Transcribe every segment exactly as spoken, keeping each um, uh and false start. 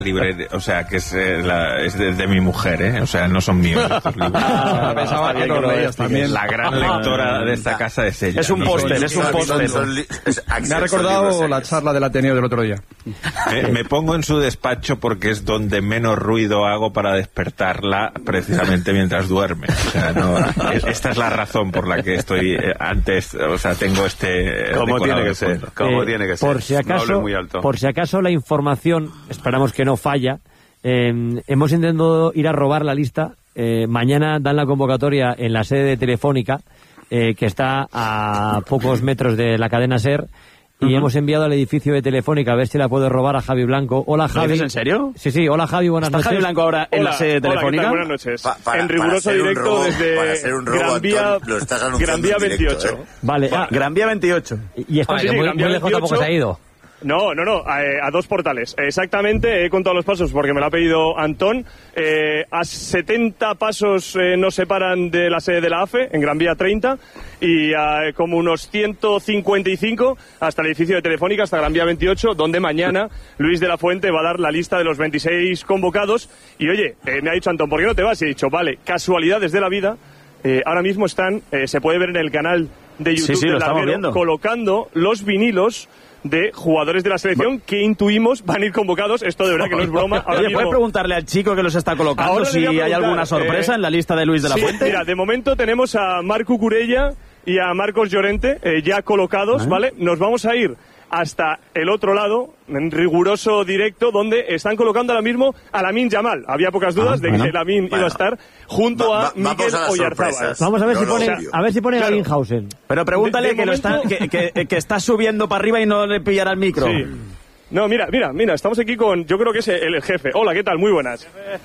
libre, o sea, que es, eh, la, es de, de mi mujer, ¿eh? O sea, no son míos estos libros. Ah, pensaba que lo leías también. La gran lectora de esta casa es ella. Es un póster, es un póster. Me ha recordado la charla del Ateneo del otro día. Me, me pongo en su despacho porque es donde menos ruido hago para despertarla precisamente mientras duerme. O sea, no, es, esta es la razón por la que estoy eh, antes, o sea, tengo este... Como tiene que ser. ser, como Eh, tiene que ser. Por si acaso, no muy alto. por si acaso la información, esperamos que no falla, eh, hemos intentado ir a robar la lista. Eh, mañana dan la convocatoria en la sede de Telefónica, eh, que está a pocos metros de la cadena SER, y uh-huh. hemos enviado al edificio de Telefónica a ver si la puedo robar a Javi Blanco. Hola, Javi. ¿Lo dices en serio? Sí, sí. Hola, Javi, buenas ¿Está noches. Javi Blanco ahora en hola, la sede de Telefónica? Hola, ¿qué tal? Buenas noches. Pa, para, en riguroso para directo robo, desde para ser un robo, Gran Vía, Antón, lo estás anunciando Gran Vía en directo, veintiocho. ¿eh? Vale. Va, Ah, Gran Vía veintiocho. y está, Ah, sí, sí, muy, Gran Vía muy lejos tampoco se ha ido. No, no, no, a, a dos portales. Exactamente, he contado los pasos porque me lo ha pedido Antón. Eh, a setenta pasos eh, nos separan de la sede de la A F E, en Gran Vía treinta, y a como unos ciento cincuenta y cinco hasta el edificio de Telefónica, hasta Gran Vía veintiocho, donde mañana Luis de la Fuente va a dar la lista de los veintiséis convocados. Y oye, eh, me ha dicho Antón, ¿por qué no te vas? Y he dicho, vale, casualidades de la vida. Eh, ahora mismo están, eh, se puede ver en el canal de YouTube Sí, sí, del lo estamos Larguero, viendo. colocando los vinilos de jugadores de la selección que intuimos van a ir convocados. Esto de verdad que no es broma. Ahora Oye, mismo, ¿puedes preguntarle al chico que los está colocando Ahora le si voy a hay preguntar, alguna sorpresa eh, en la lista de Luis de la sí, Fuente? mira, de momento tenemos a Marco Curella y a Marcos Llorente eh, ya colocados, ¿Ah? ¿vale? Nos vamos a ir hasta el otro lado, en riguroso directo, donde están colocando ahora mismo a Lamine Yamal. Había pocas dudas Ah, de bueno. que Lamine Bueno. iba a estar junto Va- a va- vamos Miguel a las Oyarzábal. sorpresas. Vamos a ver No si lo pone, obvio. a ver si pone Claro. a Linhausen. Pero pregúntale De- de que, lo está, momento- que, que, que está subiendo para arriba y no le pillará el micro. Sí. No, mira, mira, mira, estamos aquí con, yo creo que es el, el jefe. Hola, ¿qué tal? Muy buenas.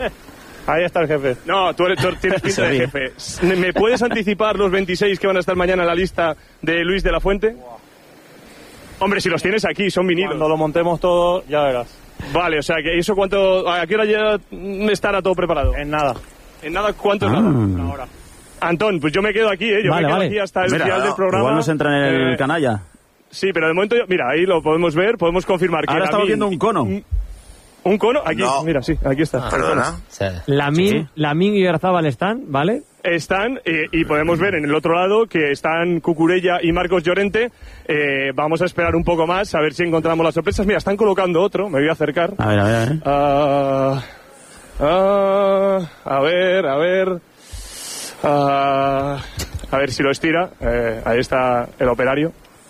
Ahí está el jefe. No, tú, eres, tú tienes pinta de jefe. ¿Me puedes anticipar los veintiséis que van a estar mañana en la lista de Luis de la Fuente? Hombre, si los tienes aquí, son vinilos. Cuando lo montemos todo, ya verás. Vale, o sea, que ¿eso cuánto, a qué hora ya estará todo preparado? En nada. ¿En nada? ¿Cuánto es Ah. nada? Una hora. Antón, pues yo me quedo aquí, ¿eh? Yo Vale, me quedo vale. aquí hasta el Mira, final del programa. Igual nos entra en el Eh, canalla. Sí, pero de momento, yo- mira, ahí lo podemos ver, podemos confirmar que Ahora estamos Lamine- viendo un cono. Un, un cono, aquí, No. mira, sí, aquí está. ¿Perdona? Lamine, Sí. Lamine y Oyarzábal están, ¿vale? Están, eh, y podemos ver en el otro lado que están Cucurella y Marcos Llorente. Eh, vamos a esperar un poco más a ver si encontramos las sorpresas. Mira, están colocando otro, me voy a acercar. A ver, a ver, a ver. Ah, ah, a ver, a ver. Ah, a ver si lo estira. Eh, ahí está el operario.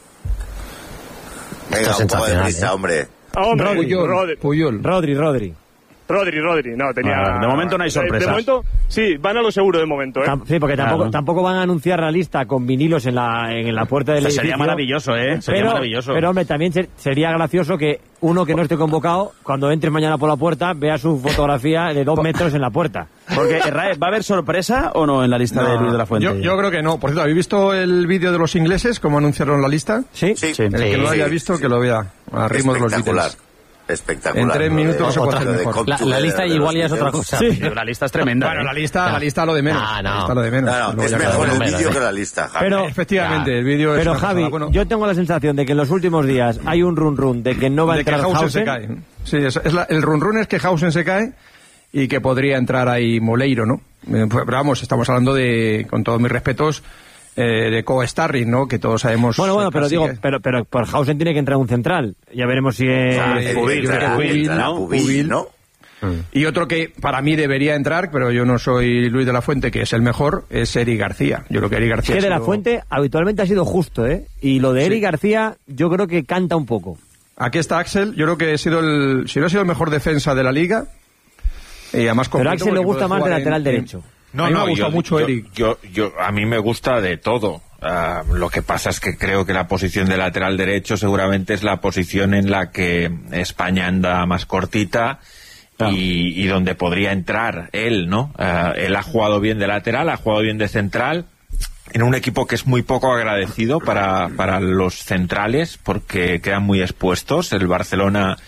Venga, un poco de prisa, hombre. Ah, hombre, Puyol, Rodri, Puyol. Rodri, Rodri. Rodri, Rodri. No, tenía... Vale, de momento no hay De- De, sorpresas. momento, sí, van a lo seguro de momento, ¿eh? Tam- Sí, porque tampoco, Claro. tampoco van a anunciar la lista con vinilos en la, en la puerta del O sea, sería edificio. maravilloso, ¿eh? Sería pero, maravilloso. Pero, hombre, también ser- sería gracioso que uno que no esté convocado, cuando entre mañana por la puerta, vea su fotografía de dos metros en la puerta. Porque, Rae, ¿va a haber sorpresa o no en la lista de Luis de la Fuente? Yo, yo creo que no. Por cierto, ¿habéis visto el vídeo de los ingleses, cómo anunciaron la lista? ¿Sí? Sí, Sí. El que no lo sí. haya visto, que lo vea. A ritmo de los Espectacular. Beatles. Espectacular. En tres Lo de- minutos no se puede hacer lo de mejor. Come La, la Together lista de igual los ya es otra Beatles. cosa. Pero la lista es tremenda. Bueno, ¿eh? la lista, la lista lo de menos. No, no. La lista lo de menos. No, no, Luego es ya mejor cada el uno. vídeo que la lista, Javi. Pero, Efectivamente, el vídeo es pero una Javi, pasada. Bueno, yo tengo la sensación de que en los últimos días hay un run run de que no va a de que entrar Hausen se Hausen. cae. Sí, es, es la- el run run es que Hausen se cae y que podría entrar ahí Moleiro, ¿no? Eh, pues, pero vamos, estamos hablando de, con todos mis respetos, eh, de co-starring, ¿no? Que todos sabemos. Bueno, bueno, eh, pero casi digo, que- pero, pero por Hausen tiene que entrar un central. Ya veremos si es... Ah, Eh, Pubil, yo creo que entrará, Pubil, entrará ¿no? Pubil, Pubil. ¿no? Y otro que para mí debería entrar, pero yo no soy Luis de la Fuente, que es el mejor, es Eric García. Yo creo que Eric García que ha de la sido- Fuente habitualmente ha sido justo, ¿eh? Y lo de Sí. Eric García yo creo que canta un poco. Aquí está Axel, yo creo que ha sido el, si no ha sido el mejor defensa de la liga. Y además Pero a completo Axel le porque gusta puede más de jugar lateral en- derecho. a mí me ha gustado mucho yo, Eric. Yo, yo, a mí me gusta de todo. Ah, lo que pasa es que creo que la posición de lateral derecho seguramente es la posición en la que España anda más cortita y, y donde podría entrar él, ¿no? Ah, él ha jugado bien de lateral, ha jugado bien de central, en un equipo que es muy poco agradecido para, para los centrales porque quedan muy expuestos. El Barcelona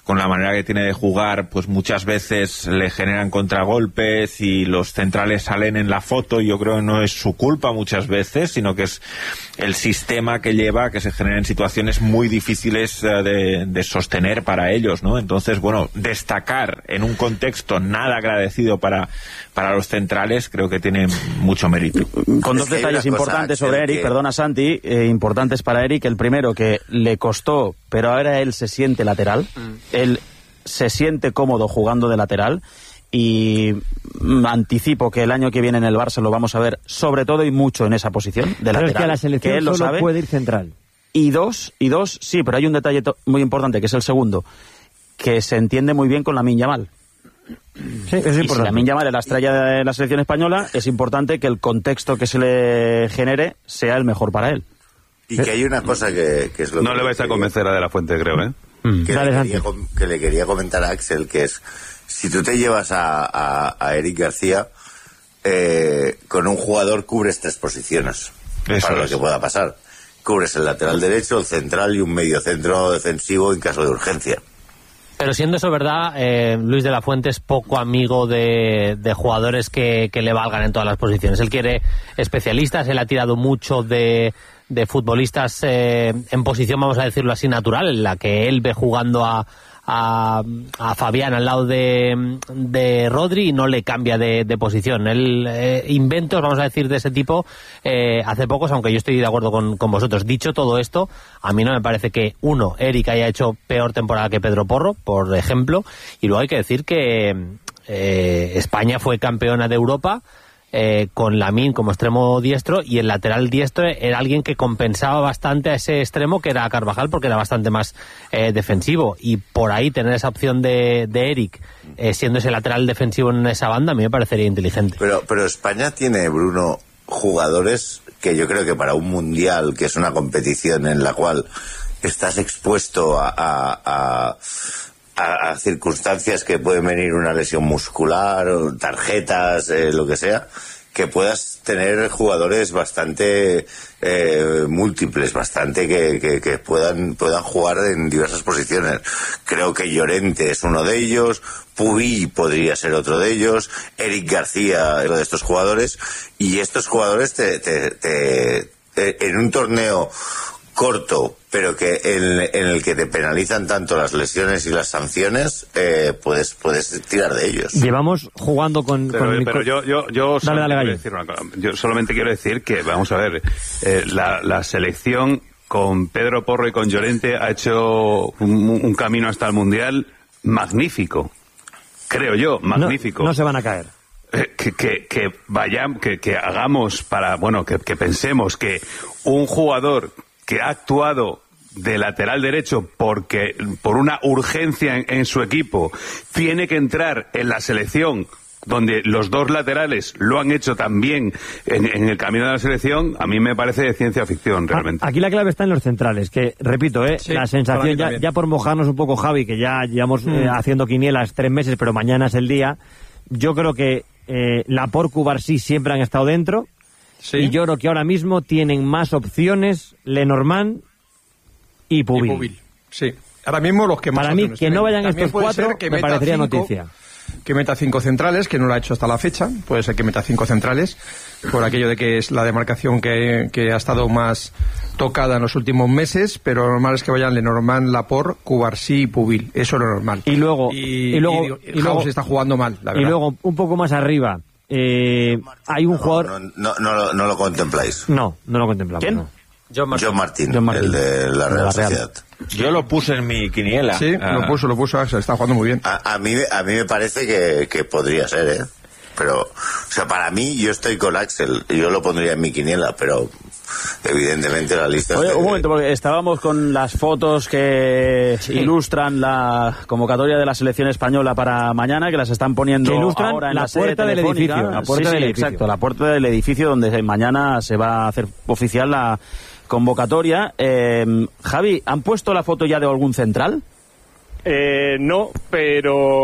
con la manera que tiene de jugar, pues muchas veces le generan contragolpes y los centrales salen en la foto. Yo creo que no es su culpa muchas veces, sino que es el sistema que lleva a que se generen situaciones muy difíciles uh, de, de sostener para ellos, ¿no? Entonces, bueno, destacar en un contexto nada agradecido para, para los centrales creo que tiene mucho mérito. Con dos detalles importantes sobre Eric, que... perdona Santi, eh, importantes para Eric. El primero, que le costó, pero ahora él se siente lateral. Mm. Él se siente cómodo jugando de lateral y anticipo que el año que viene en el Barça lo vamos a ver sobre todo y mucho en esa posición de lateral. Pero es que a la selección que él solo lo sabe. Puede ir central. Y dos, y dos, sí, pero hay un detalle muy importante, que es el segundo, que se entiende muy bien con Lamine Yamal. Sí, es y si Lamine Yamal es la estrella de la selección española, es importante que el contexto que se le genere sea el mejor para él. Y que hay una cosa que, que es lo no que le vais a convencer a De La Fuente, creo, ¿eh? Que, le quería, que le quería comentar a Axel, que es, si tú te llevas a, a, a Eric García, eh, con un jugador cubres tres posiciones. Eso para es. Lo que pueda pasar. Cubres el lateral derecho, el central y un medio centro defensivo en caso de urgencia. Pero siendo eso verdad, eh, Luis de la Fuente es poco amigo de, de jugadores que, que le valgan en todas las posiciones. Él quiere especialistas, él ha tirado mucho de... de futbolistas eh, en posición, vamos a decirlo así, natural, en la que él ve jugando a, a, a Fabián al lado de, de Rodri y no le cambia de, de posición. Él, eh, inventos, vamos a decir, de ese tipo eh, hace pocos, aunque yo estoy de acuerdo con, con vosotros. Dicho todo esto, a mí no me parece que, uno, Eric haya hecho peor temporada que Pedro Porro, por ejemplo, y luego hay que decir que eh, España fue campeona de Europa Eh, con Lamine como extremo diestro, y el lateral diestro era alguien que compensaba bastante a ese extremo que era Carvajal, porque era bastante más eh, defensivo, y por ahí tener esa opción de, de Eric eh, siendo ese lateral defensivo en esa banda a mí me parecería inteligente. Pero, pero España tiene, Bruno, jugadores que yo creo que para un mundial, que es una competición en la cual estás expuesto a, a, a A, a circunstancias que pueden venir, una lesión muscular, tarjetas, eh, lo que sea, que puedas tener jugadores bastante eh, múltiples, bastante que, que, que puedan puedan jugar en diversas posiciones. Creo que Llorente es uno de ellos, Pubi podría ser otro de ellos, Eric García es uno de estos jugadores, y estos jugadores te, te, te, te en un torneo corto, pero que en, en el que te penalizan tanto las lesiones y las sanciones, eh, puedes puedes tirar de ellos. Llevamos jugando con... Pero, con, pero con... yo, yo, yo, dale, dale, quiero decir una cosa. Yo solamente quiero decir que, vamos a ver, eh, la, la selección con Pedro Porro y con Llorente ha hecho un, un camino hasta el Mundial magnífico. Creo yo, magnífico. No, no se van a caer. Que, que, que vayamos, que, que hagamos para, bueno, que, que pensemos que un jugador que ha actuado de lateral derecho porque por una urgencia en, en su equipo tiene que entrar en la selección donde los dos laterales lo han hecho también en, en el camino de la selección, a mí me parece de ciencia ficción realmente. Aquí la clave está en los centrales, que repito, ¿eh? Sí, la sensación, ya, ya por mojarnos un poco, Javi, que ya llevamos mm. eh, haciendo quinielas tres meses, pero mañana es el día, yo creo que eh, Laporte, Cubarsí siempre han estado dentro. Sí. Y yo creo que ahora mismo tienen más opciones Lenormand y Pubil. Y Pubil. Sí. Ahora mismo los que más Para mí, que no vayan estos cuatro, me parecería cinco, noticia. Que meta cinco centrales, que no lo ha hecho hasta la fecha. Puede ser que meta cinco centrales, por aquello de que es la demarcación que, que ha estado más tocada en los últimos meses, pero lo normal es que vayan Lenormand, Laporte, Cubarsí y Pubil. Eso es lo normal. Y luego... Y, y luego, y, y, y luego se está jugando mal, la verdad. Y luego, un poco más arriba... Eh, hay un no, jugador... No, no, no, no lo contempláis. No, no lo contemplamos. ¿Quién? No. John Martín, John Martín, John Martín, el de la Real, la Real Sociedad. Yo lo puse en mi quiniela. Sí, ah. lo puso, lo puso Axel, está jugando muy bien. A, a, mí, a mí me parece que, que podría ser, ¿eh? Pero, o sea, para mí, yo estoy con Axel, yo lo pondría en mi quiniela, pero evidentemente la lista... Oye, es de... un momento, porque estábamos con las fotos que sí. ilustran la convocatoria de la selección española para mañana, que las están poniendo que ilustran ahora en la, la puerta del edificio. La puerta sí, del sí, edificio. Exacto, la puerta del edificio donde mañana se va a hacer oficial la convocatoria. Eh, Javi, ¿han puesto la foto ya de algún central? Eh, no, pero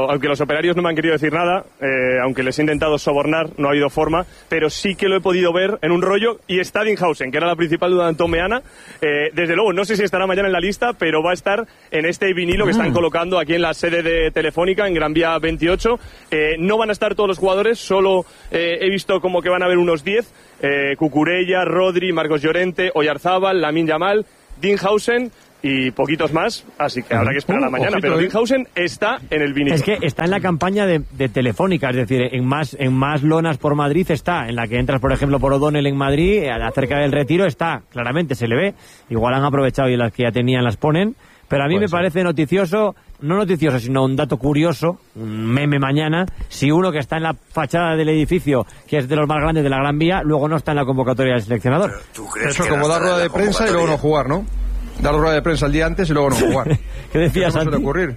aunque los operarios no me han querido decir nada, eh, aunque les he intentado sobornar, no ha habido forma, pero sí que lo he podido ver en un rollo, y está Dinghausen, que era la principal duda de Antón Meana. Eh, desde luego, no sé si estará mañana en la lista, pero va a estar en este vinilo que están colocando aquí en la sede de Telefónica, en Gran Vía veintiocho. Eh, no van a estar todos los jugadores, solo eh, he visto como que van a haber unos diez. Eh, Cucurella, Rodri, Marcos Llorente, Oyarzábal, Lamine Yamal, Dinghausen y poquitos más, así que habrá que esperar a uh, mañana. Ojito, pero Dinghausen está en el vinilo. Es que está en la campaña de, de Telefónica, es decir, en más, en más lonas por Madrid está, en la que entras, por ejemplo, por O'Donnell en Madrid, acerca del Retiro está, claramente se le ve. Igual han aprovechado y las que ya tenían las ponen. Pero a mí me ser. parece noticioso, no noticioso, sino un dato curioso, un meme mañana, si uno que está en la fachada del edificio, que es de los más grandes de la Gran Vía, luego no está en la convocatoria del seleccionador. ¿Tú crees Eso que como dar rueda de prensa y luego no jugar, ¿no? Dar rueda de prensa el día antes y luego no jugar. ¿Qué decías, Santi? ocurrir?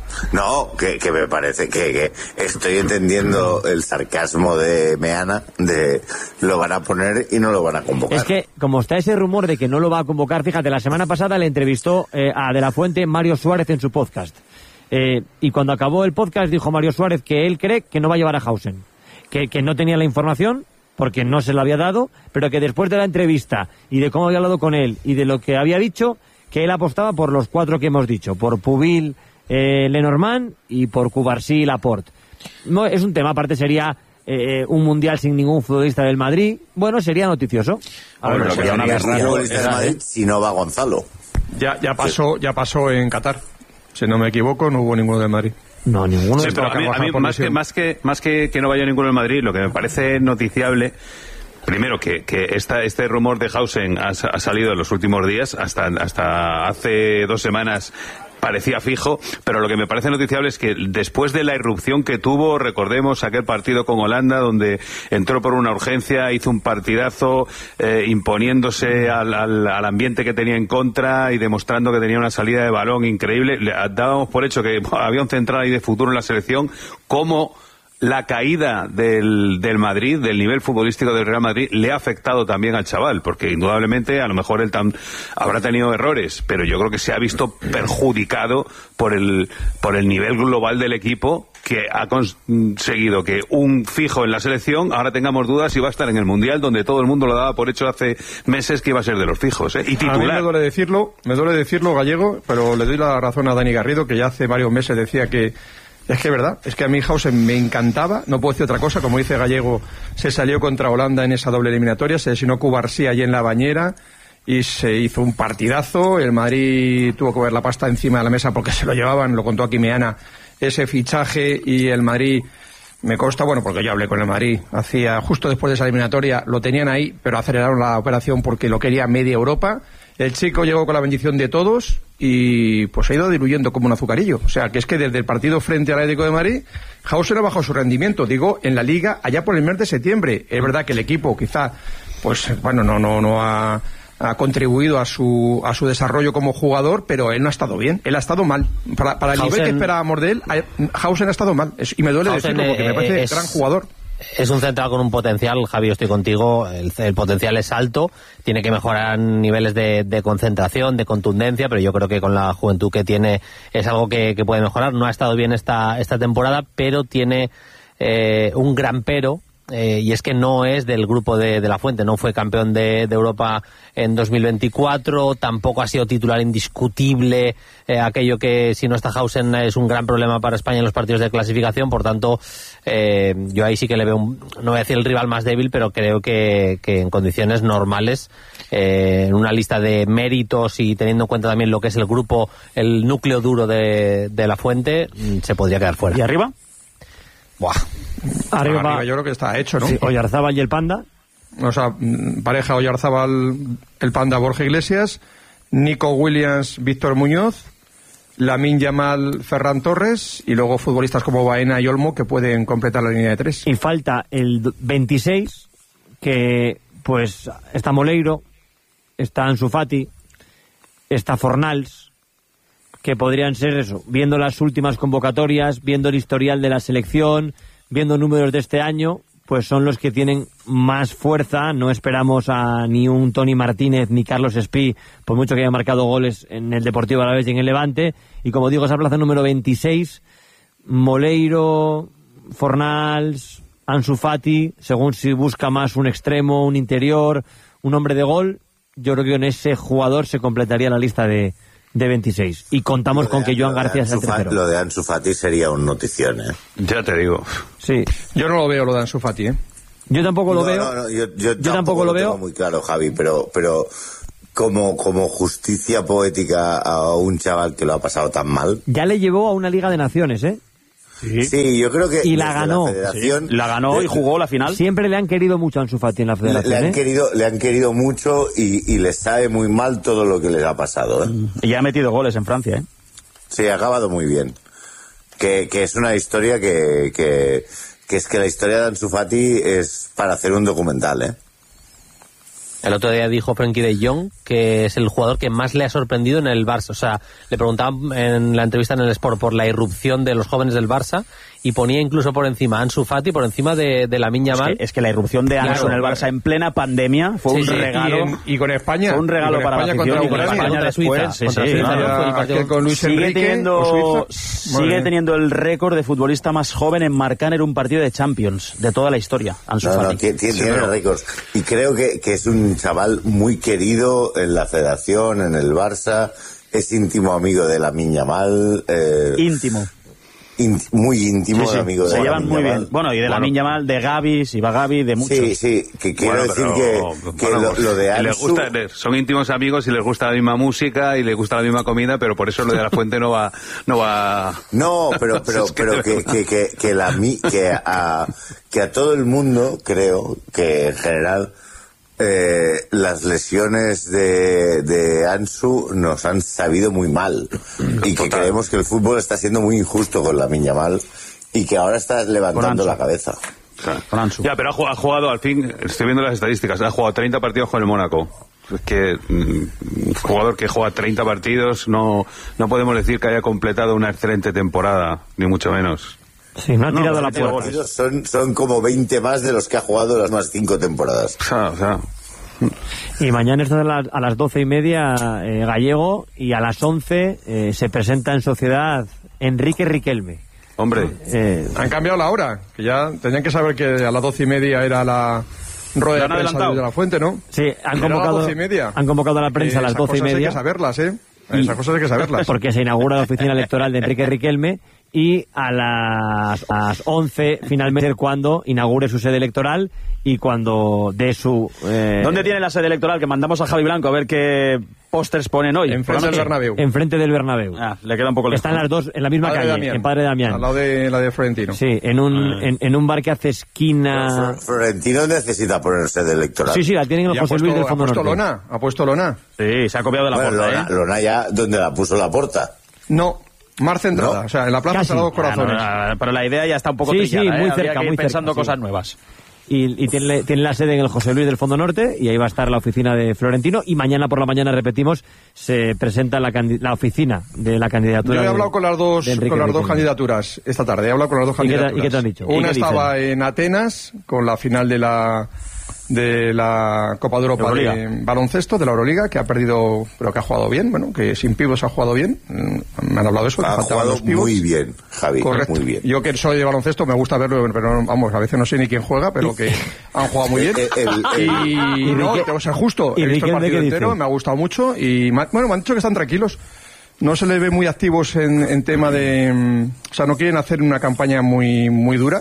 No, que, que me parece que, que estoy entendiendo el sarcasmo de Meana, de lo van a poner y no lo van a convocar. Es que, como está ese rumor de que no lo va a convocar, fíjate, la semana pasada le entrevistó eh, a De La Fuente Mario Suárez en su podcast. Eh, y cuando acabó el podcast dijo Mario Suárez que él cree que no va a llevar a Hausen, que, que no tenía la información porque no se la había dado, pero que después de la entrevista y de cómo había hablado con él y de lo que había dicho, que él apostaba por los cuatro que hemos dicho, por Pubil, Eh, Lenormand y por Cubarsí y Laporte. No, es un tema, aparte sería eh, un mundial sin ningún futbolista del Madrid. Bueno, sería noticioso. A ver, lo que ya no es futbolista del Madrid si no va Gonzalo. Ya, ya pasó, ya pasó en Qatar. Si no me equivoco, no hubo ninguno del Madrid. No, ninguno. Sí, pero a mí, a mí más, que, más que más que que no vaya ninguno del Madrid, lo que me parece noticiable. Primero, que, que esta, este rumor de Hausen ha, ha salido en los últimos días, hasta, hasta hace dos semanas parecía fijo, pero lo que me parece noticiable es que después de la irrupción que tuvo, recordemos aquel partido con Holanda, donde entró por una urgencia, hizo un partidazo, eh, imponiéndose al, al, al ambiente que tenía en contra y demostrando que tenía una salida de balón increíble. Le dábamos por hecho que bueno, había un central ahí de futuro en la selección. ¿Cómo la caída del, del Madrid, del nivel futbolístico del Real Madrid, le ha afectado también al chaval? Porque indudablemente a lo mejor él tam, habrá tenido errores, pero yo creo que se ha visto perjudicado por el, por el nivel global del equipo, que ha conseguido que un fijo en la selección ahora tengamos dudas si va a estar en el Mundial, donde todo el mundo lo daba por hecho hace meses que iba a ser de los fijos, ¿eh? Y titular. A mí me duele decirlo, me duele decirlo, Gallego, pero le doy la razón a Dani Garrido, que ya hace varios meses decía que es que es verdad, es que a mí Hausen me encantaba, no puedo decir otra cosa, como dice Gallego, se salió contra Holanda en esa doble eliminatoria, se lesionó Cubarsí allí en la bañera y se hizo un partidazo. El Madrid tuvo que ver la pasta encima de la mesa porque se lo llevaban, lo contó aquí Meana, ese fichaje, y el Madrid, me consta, bueno, porque yo hablé con el Madrid, hacía justo después de esa eliminatoria, lo tenían ahí, pero aceleraron la operación porque lo quería media Europa. El chico llegó con la bendición de todos y pues ha ido diluyendo como un azucarillo. O sea, que es que desde el partido frente al Atlético de Madrid, Hausen ha bajado su rendimiento, digo, en la Liga allá por el mes de septiembre. Es verdad que el equipo quizá, pues bueno, no no no ha, ha contribuido a su a su desarrollo como jugador, pero él no ha estado bien, él ha estado mal. Para, para el Hausen, nivel que esperábamos de él, Hausen ha estado mal. Es, y me duele Hausen, decirlo porque me parece es... gran jugador. Es un central con un potencial, Javi, estoy contigo, el, el potencial es alto, tiene que mejorar niveles de, de concentración, de contundencia, pero yo creo que con la juventud que tiene es algo que, que puede mejorar. No ha estado bien esta, esta temporada, pero tiene eh, un gran pero, eh, y es que no es del grupo de, de La Fuente, no fue campeón de, de Europa en dos mil veinticuatro, tampoco ha sido titular indiscutible, eh, aquello que si no está Hausen es un gran problema para España en los partidos de clasificación. Por tanto, eh, yo ahí sí que le veo, un, no voy a decir el rival más débil, pero creo que, que en condiciones normales, eh, en una lista de méritos y teniendo en cuenta también lo que es el grupo, el núcleo duro de, de La Fuente, se podría quedar fuera. ¿Y arriba? Buah. Arriba, arriba yo creo que está hecho, ¿no? Sí, Oyarzábal y el Panda. O sea, pareja Oyarzábal, el Panda, Borja Iglesias, Nico Williams, Víctor Muñoz, Lamine Yamal, Ferran Torres, y luego futbolistas como Baena y Olmo que pueden completar la línea de tres. Y falta el veintiséis, que pues está Moleiro, está Ansu Fati, está Fornals, que podrían ser eso, viendo las últimas convocatorias, viendo el historial de la selección, viendo números de este año, pues son los que tienen más fuerza. No esperamos a ni un Tony Martínez ni Carlos Espí, por mucho que haya marcado goles en el Deportivo Alavés y en el Levante. Y como digo, esa plaza número veintiséis, Moleiro, Fornals, Ansu Fati, según si busca más un extremo, un interior, un hombre de gol, yo creo que con ese jugador se completaría la lista de, de veintiséis. Y contamos con que Joan García sea el tercero. Lo de Ansu Fati sería un notición, ¿eh? Ya te digo. Sí. Yo no lo veo lo de Ansu Fati, ¿eh? Yo tampoco lo no, veo. No, no, yo, yo, yo tampoco lo, lo veo. Tengo muy claro, Javi, pero... pero... Como, como justicia poética a un chaval que lo ha pasado tan mal. Ya le llevó a una Liga de Naciones, ¿eh? Sí, sí yo creo que... Y la ganó. La, sí, la ganó de, y jugó la final. Siempre le han querido mucho a Ansu Fati en la federación, le han, ¿eh? querido, le han querido mucho y, y les sabe muy mal todo lo que les ha pasado, ¿eh? Y ya ha metido goles en Francia, ¿eh? Sí, ha acabado muy bien. Que, que es una historia que, que... Que es que la historia de Ansu Fati es para hacer un documental, ¿eh? El otro día dijo Frenkie de Jong que es el jugador que más le ha sorprendido en el Barça. O sea, le preguntaban en la entrevista en el Sport por la irrupción de los jóvenes del Barça y ponía incluso por encima a Ansu Fati, por encima de, de Lamine Yamal. Es que, es que la irrupción de Ansu claro, en el Barça en plena pandemia fue sí, un sí, regalo. Y, en, y con España. Fue un regalo para España la afición. Y con España, contra después. Suiza, Sí, contra sí, Suiza, claro, fue el partido. Con Luis sigue Enrique, teniendo, Suiza. sigue teniendo el récord de futbolista más joven en marcar en un partido de Champions de toda la historia. Ansu No, Fati. no, tiene, tiene Sí, pero... récords. Y creo que, que es un chaval muy querido en la federación, en el Barça. Es íntimo amigo de Lamine Yamal. Eh, íntimo. In, muy íntimo Sí, sí. amigo de Se llevan Lamine muy Yamal. bien. Bueno, y de Bueno. Lamine Yamal, de Gavi, si va Gavi, de muchos. Sí, sí, que quiero Bueno, decir pero, que, que bueno, lo, lo de Ansu... les gusta, les- son íntimos amigos y les gusta la misma música y les gusta la misma comida, pero por eso lo de la fuente no va... No, va... No, pero, pero, Es que pero de que, verdad. que, que, que, la, mi- que, a, que a todo el mundo, creo, que en general... Eh, las lesiones de, de Ansu nos han sabido muy mal y que Total. creemos que el fútbol está siendo muy injusto con Lamine Yamal y que ahora está levantando la cabeza. Claro. Con Ansu. Ya, pero ha jugado, ha jugado, al fin, estoy viendo las estadísticas, ha jugado treinta partidos con el Mónaco. Es que mm, un jugador que juega treinta partidos no, no podemos decir que haya completado una excelente temporada, ni mucho menos. Sí, no ha No, tirado no la ha tirado puerta. goles. Son, son como veinte más de los que ha jugado las más cinco temporadas. O sea, o sea, Y mañana está a las, a las doce y media eh, Gallego y a las once eh, se presenta en sociedad Enrique Riquelme. hombre, Eh, Han cambiado la hora, que ya tenían que saber que a las doce y media era la rueda ¿La de han prensa adelantado? de la Fuente, ¿no? sí, han Era a las convocado, doce y media. han convocado a la prensa a las Esas doce y cosas media. hay que saberlas, ¿eh? Esas cosas hay que saberlas. Porque se inaugura la oficina electoral de Enrique Riquelme y a las, a las once finalmente cuando inaugure su sede electoral y cuando dé su... eh, ¿Dónde tiene la sede electoral? Que mandamos a Javi Blanco a ver qué pósters ponen hoy. Enfrente del Bernabéu. enfrente del Bernabéu. Ah, le queda un poco lejos. Están las dos en la misma Padre calle, Damián. en Padre Damián. Al lado de la de Florentino. Sí, en un, en, en un bar que hace esquina... Flor- Florentino necesita ponerse de electoral. Sí, sí, la tienen en Y el ha José puesto, Luis del ha Fondo puesto Norte. lona, ha puesto lona. Sí, se ha copiado de la Bueno, porta, Lona, ¿eh? Lona ya, ¿dónde la puso la porta? No, más centrada. ¿No? O sea, en la plaza Casi. Sagrados Ah, Corazones. no, no, pero la idea ya está un poco Sí, trillada, sí, ¿eh? muy Habría cerca, que ir muy cerca, pensando sí. cosas nuevas. Y, y tiene, tiene la sede en el José Luis del Fondo Norte y ahí va a estar la oficina de Florentino y mañana por la mañana, repetimos, se presenta la, candi- la oficina de la candidatura. Yo he de- hablado con las dos de Enrique con las dos Riquelme. candidaturas esta tarde. He hablado con las dos ¿Y qué te- candidaturas. y qué te han dicho? ¿Y Una qué dicen? estaba en Atenas con la final de la de la Copa de Europa Euroliga. de baloncesto de la Euroliga, que ha perdido, pero que ha jugado bien, bueno, que sin pibos ha jugado bien. Mm, Me han hablado de eso, que Ha faltaban jugado los pibos. muy bien, Javi, Correcto. muy bien. Yo que soy de baloncesto me gusta verlo, pero no- vamos, a veces no sé ni quién juega, pero que han jugado muy bien. El- el- el- Y, ¿Y no, Rique- tengo que ser justo. y He visto el Riquelme partido qué entero, dice? me ha gustado mucho y me ha- bueno, me han dicho que están tranquilos. No se les ve muy activos en, en tema de, mm, o sea, no quieren hacer una campaña muy muy dura.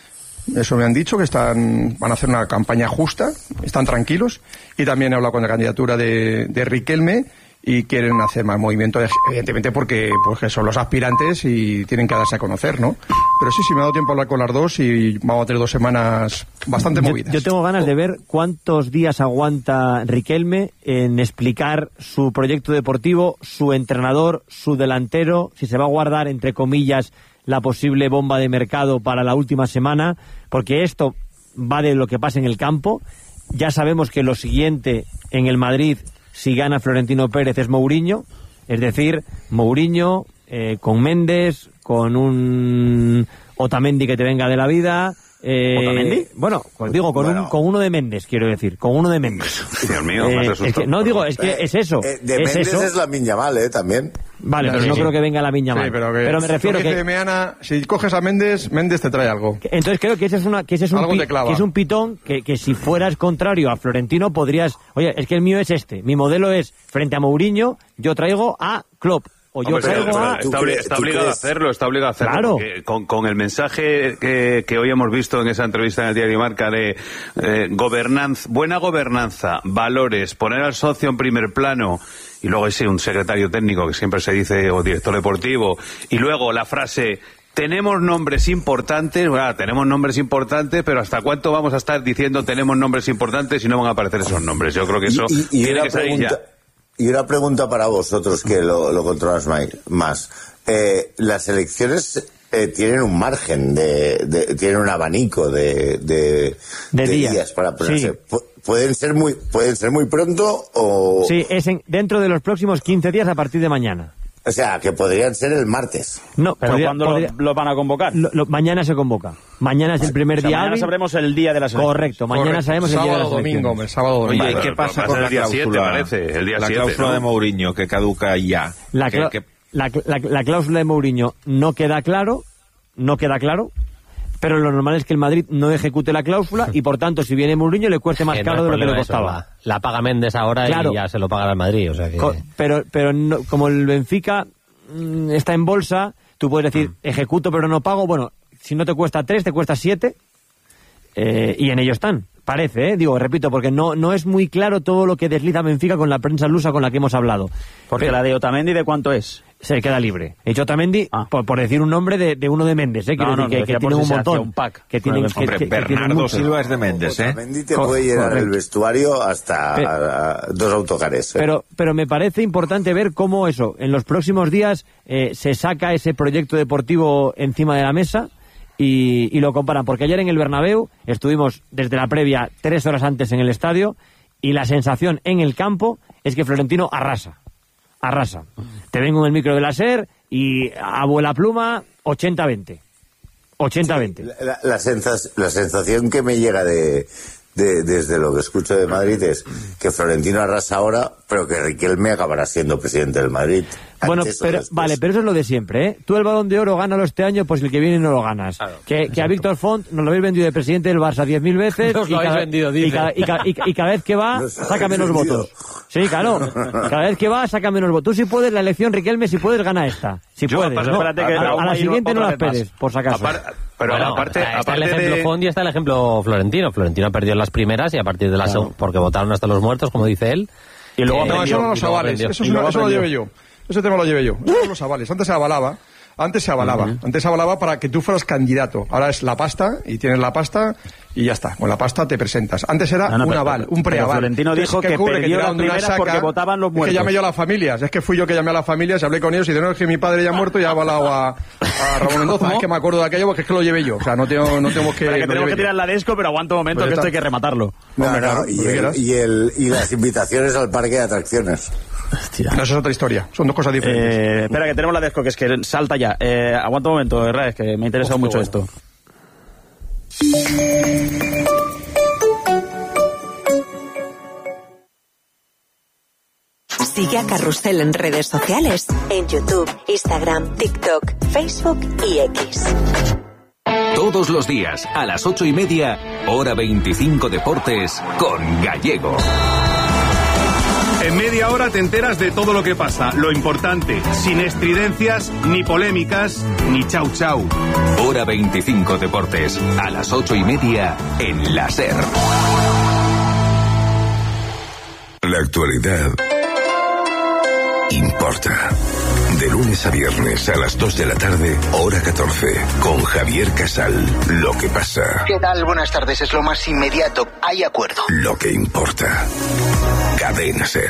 Eso me han dicho, que están van a hacer una campaña justa, están tranquilos. Y también he hablado con la candidatura de, de Riquelme y quieren hacer más movimiento, evidentemente porque, porque son los aspirantes y tienen que darse a conocer, ¿no? Pero sí, sí, me ha dado tiempo a hablar con las dos y vamos a tener dos semanas bastante Yo, movidas. yo tengo ganas de ver cuántos días aguanta Riquelme en explicar su proyecto deportivo, su entrenador, su delantero, si se va a guardar, entre comillas, la posible bomba de mercado para la última semana, porque esto va de lo que pasa en el campo. Ya sabemos que lo siguiente en el Madrid, si gana Florentino Pérez, es Mourinho, es decir, Mourinho eh, con Méndez, con un Otamendi que te venga de la vida, Eh, ¿Otamendi? bueno, pues digo, con, Bueno. un, con uno de Méndez, quiero decir, con uno de Méndez. Dios mío, Eh, me has es asustado. que- no, digo, es que es eso. Eh, de es Méndez eso. es la Miña Mal, ¿eh? También. Vale, pero Sí, no sí. creo que venga la Viña mal. Sí, pero, que, me refiero lo que que... dice Meana, si coges a Méndez, Méndez te trae algo. Entonces creo que ese es, una, que ese es, un, Algo pi- te clava. que es un pitón que, que si fueras contrario a Florentino podrías... Oye, es que el mío es este. Mi modelo es, frente a Mourinho, yo traigo a Klopp. O yo Hombre, traigo pero- pero a... está, ¿Tú obli- crees- está tú obligado a crees? hacerlo, está obligado a hacerlo. Claro. porque Con, con el mensaje que, que hoy hemos visto en esa entrevista en el Diario Marca de eh, gobernanza, buena gobernanza, valores, poner al socio en primer plano, y luego ese un secretario técnico que siempre se dice, o director deportivo, y luego la frase... Tenemos nombres importantes, bueno, tenemos nombres importantes, pero ¿hasta cuánto vamos a estar diciendo tenemos nombres importantes y no van a aparecer esos nombres? Yo creo que eso Y- y- y tiene una que salir pregunta- ya. Y una pregunta para vosotros que lo, lo controlas mai- más. Eh, las elecciones eh, tienen un margen, de, de- tienen un abanico de, de, De días. para ponerse. Sí. Pu- ¿Pueden ser muy pueden ser muy pronto o...? Sí, es en- dentro de los próximos quince días a partir de mañana. O sea, que podrían ser el martes. No, ¿Pero podría- cuándo podría- lo, lo van a convocar? lo- lo- mañana se convoca. Mañana es el primer O sea, día mañana hábil. sabremos el día de las elecciones. Correcto, mañana Correcto. sabemos el día de Sábado, las domingo, elecciones. hombre, sábado, Oye, domingo. ¿y qué Pero pasa va a con ser la el día cláusula? siete, parece, el día la siete, cláusula ¿no? de Mourinho, que caduca ya. La, Que- cla- que- la, la- la cláusula de Mourinho no queda claro, no queda claro, pero lo normal es que el Madrid no ejecute la cláusula y por tanto si viene Mourinho le cueste más Que no caro hay de lo que le problema eso, costaba. La, la paga Méndez ahora Claro. y ya se lo pagará al Madrid. O sea que... Co- pero pero no- como el Benfica mm, está en bolsa, tú puedes decir ejecuto pero no pago. Bueno, si no te cuesta tres, te cuesta siete eh, y en ello están. Parece, ¿eh? Digo, repito, porque no, no es muy claro todo lo que desliza Benfica con la prensa lusa con la que hemos hablado. Porque Pero- la de Otamendi, ¿de cuánto es? se queda libre. He dicho Otamendi, Ah. por, por decir un nombre de, de uno de Méndez, ¿eh? Quiero No, no, decir lo que, decía que por tienen si un se hacía montón. un pack que tienen, con el que, Hombre, que- que tienen Bernardo muchos. Silva es de Méndez, ¿eh? Otamendi te Co- puede llenar correcto. el vestuario hasta Pe- a- a dos autocares. ¿eh? Pero, pero me parece importante ver cómo eso, en los próximos días eh, se saca ese proyecto deportivo encima de la mesa y, y lo comparan. Porque ayer en el Bernabéu estuvimos desde la previa tres horas antes en el estadio y la sensación en el campo es que Florentino arrasa. Arrasa. Te vengo en el micro de la SER y abuela pluma ochenta veinte. ochenta veinte. La, la- la sensas- la sensación que me llega de, de- desde lo que escucho de Madrid es que Florentino arrasa ahora, pero que Riquelme acabará siendo presidente del Madrid. Bueno, Antes o pero, después. vale, pero eso es lo de siempre, ¿eh? Tú el Balón de Oro gánalo este año, pues el que viene no lo ganas. que, que a Víctor Font nos lo habéis vendido de presidente del Barça diez mil veces. Nos lo y habéis cada, vendido, y dice. cada, y ca- y ca- y cada vez que va, Nos lo saca habéis menos vendido. votos. Sí, claro. Cada vez que va, saca menos votos. Tú si puedes, la elección, Riquelme, si puedes, gana esta. Si Yo, puedes. aparte, ¿no? espérate que a, a aún la hay siguiente no otra la vez más. esperes, por si acaso. Apar- pero Bueno, aparte, está, está el aparte ejemplo de... Fondi, está el ejemplo Florentino. Florentino perdió en las primeras y a partir de las Claro. seg- porque votaron hasta los muertos, como dice él. Y luego Eh, No, aprendió, eso no los y luego avales. aprendió. Eso, Y es una- luego eso lo aprendió. llevé yo. Ese tema lo llevé yo. No los avales. Antes se avalaba. Antes se avalaba. Antes se avalaba para que tú fueras candidato. Ahora es la pasta y tienes la pasta y ya está. Con la pasta te presentas. Antes era No, no, un pero- aval, un pero preaval. Florentino Entonces, dijo ¿qué que ocurre? perdió tiraron las de una primeras porque votaban los Es muertos. que llamé yo a las familias. Es que fui yo que llamé a las familias y hablé con ellos y de no es que mi padre ya ha muerto y ha avalado a, a Ramón Mendoza. Es que me acuerdo de aquello porque es que lo llevé yo. O sea, no tengo, no tengo que... Pero que lo tenemos llevé que yo. tirar la desco, pero aguanta un momento Pues que ya esto hay está. que rematarlo. No, Hombre, no, claro, y, lo que el- quieras. y, el, y las invitaciones al parque de atracciones. No, eso es otra historia. Son dos cosas diferentes. Eh, espera, que tenemos la desco, que es que salta ya. Eh, aguanta un momento, Raes, que me ha interesado mucho esto. Sigue a Carrusel en redes sociales, en YouTube, Instagram, TikTok, Facebook y X. Todos los días, a las ocho y media, hora veinticinco Deportes, con Gallego. En media hora te enteras de todo lo que pasa, lo importante, sin estridencias, ni polémicas, ni chau chau. Hora veinticinco Deportes, a las ocho y media, en la SER. La actualidad importa. De lunes a viernes a las dos de la tarde, hora catorce, con Javier Casal. Lo que pasa, ¿Qué tal? Buenas tardes. Es lo más inmediato. Hay acuerdo. lo que importa. Cadena SER.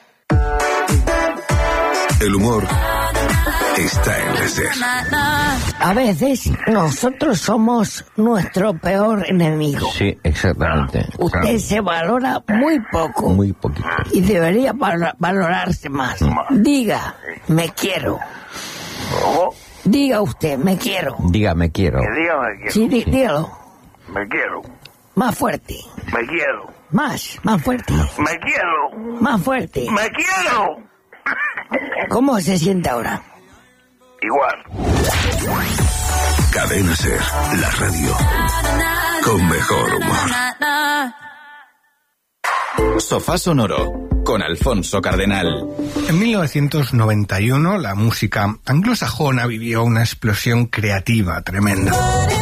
El humor está en la SER. A veces nosotros somos nuestro peor enemigo. Sí, exactamente. Usted se valora muy poco. Muy poquito. Y debería val- valorarse más. Diga, me quiero. Diga usted, me quiero. Dígame, quiero. Sí, dí- dígalo. Me quiero. Más fuerte. Me quiero. Más, más fuerte. Me quiero. Más fuerte. Me quiero. ¿Cómo se siente ahora? Igual. Cadena Ser, la radio con mejor humor. Sofá Sonoro, con Alfonso Cardenal. En mil novecientos noventa y uno, la música anglosajona vivió una explosión creativa tremenda.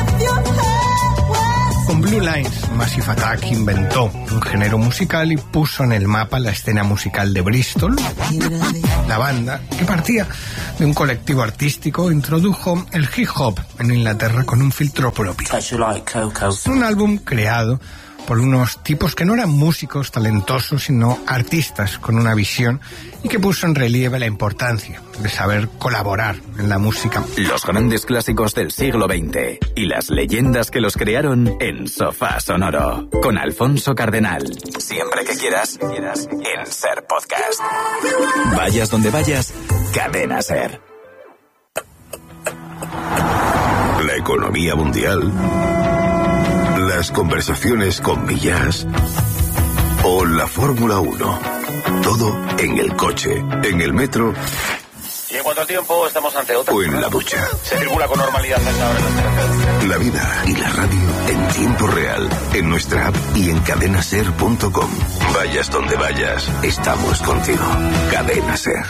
Con Blue Lines, Massive Attack inventó un género musical y puso en el mapa la escena musical de Bristol. La banda, que partía de un colectivo artístico, introdujo el hip hop en Inglaterra con un filtro propio. Un álbum creado por unos tipos que no eran músicos talentosos, sino artistas con una visión, y que puso en relieve la importancia de saber colaborar en la música. Los grandes clásicos del siglo veinte y las leyendas que los crearon en Sofá Sonoro, con Alfonso Cardenal. Siempre que quieras, quieras en Ser Podcast. Vayas donde vayas, Cadena Ser. La economía mundial, las conversaciones con Millás o la Fórmula uno. Todo en el coche, en el metro. Y en cuanto al tiempo, estamos ante otra. O en la ducha. Se circula con normalidad a esta hora en las carreteras. La vida y la radio en tiempo real, en nuestra app y en cadenaser punto com. Vayas donde vayas, estamos contigo. Cadena Ser.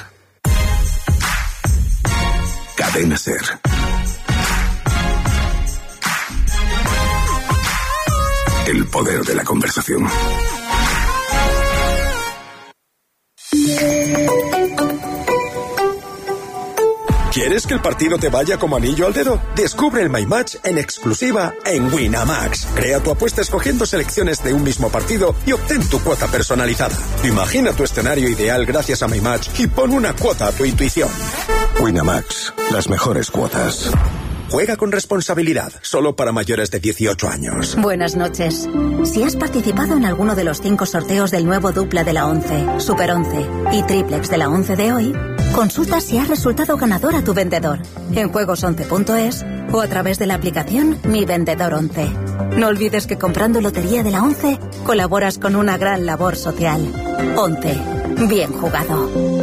Cadena Ser. El poder de la conversación. ¿Quieres que el partido te vaya como anillo al dedo? Descubre el My Match en exclusiva en Winamax. Crea tu apuesta escogiendo selecciones de un mismo partido y obtén tu cuota personalizada. Imagina tu escenario ideal gracias a My Match y pon una cuota a tu intuición. Winamax, las mejores cuotas. Juega con responsabilidad, solo para mayores de dieciocho años. Buenas noches. Si has participado en alguno de los cinco sorteos del nuevo dupla de la once, Super once y Triplex de la once de hoy, consulta si has resultado ganador a tu vendedor en juegos once punto es o a través de la aplicación Mi Vendedor once. No olvides que comprando Lotería de la once colaboras con una gran labor social. once. Bien jugado.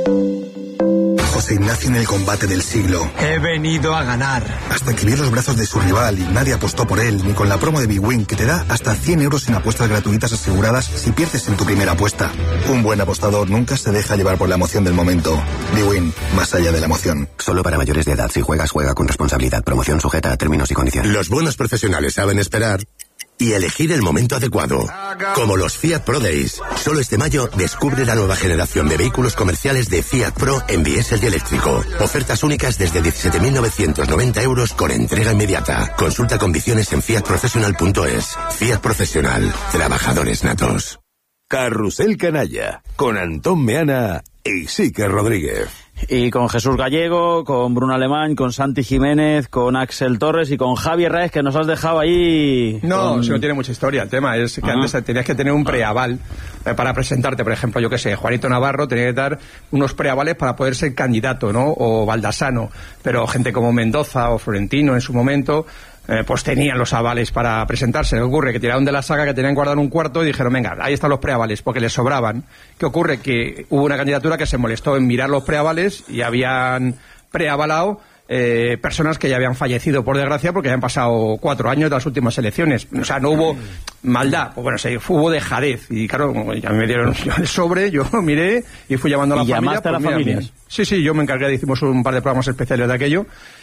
José Ignacio en el combate del siglo. He venido a ganar. Hasta que vio los brazos de su rival y nadie apostó por él, ni con la promo de Big Win, que te da hasta cien euros en apuestas gratuitas aseguradas si pierdes en tu primera apuesta. Un buen apostador nunca se deja llevar por la emoción del momento. Big Win, más allá de la emoción. Solo para mayores de edad. Si juegas, juega con responsabilidad. Promoción sujeta a términos y condiciones. Los buenos profesionales saben esperar y elegir el momento adecuado, como los Fiat Pro Days. Solo este mayo descubre la nueva generación de vehículos comerciales de Fiat Pro en diésel y eléctrico. Ofertas únicas desde diecisiete mil novecientos noventa euros con entrega inmediata. Consulta condiciones en fiat professional punto es. Fiat Profesional, trabajadores natos. Carrusel Canalla, con Antón Meana y Sique Rodríguez. Y con Jesús Gallego, con Bruno Alemán, con Santi Jiménez, con Axel Torres y con Javier Raez, que nos has dejado ahí. No, con... si no tiene mucha historia. El tema es que ah. antes tenías que tener un preaval eh, para presentarte. Por ejemplo, yo qué sé, Juanito Navarro tenía que dar unos preavales para poder ser candidato, ¿no? O Baldassano. Pero gente como Mendoza o Florentino en su momento, eh, pues tenían los avales para presentarse. ¿Qué ocurre? Que tiraron de la saga, que tenían guardado un cuarto y dijeron, venga, ahí están los preavales, porque les sobraban. ¿Qué ocurre? Que hubo una candidatura que se molestó en mirar los preavales y habían preavalado eh, personas que ya habían fallecido, por desgracia, porque habían pasado cuatro años de las últimas elecciones. O sea, no hubo maldad, pues bueno, se, hubo dejadez. Y claro, ya me dieron el sobre, yo miré y fui llamando a la ¿Y familia. llamaste a las pues, mira, familias? Sí, sí, yo me encargué, hicimos un par de programas especiales de aquello.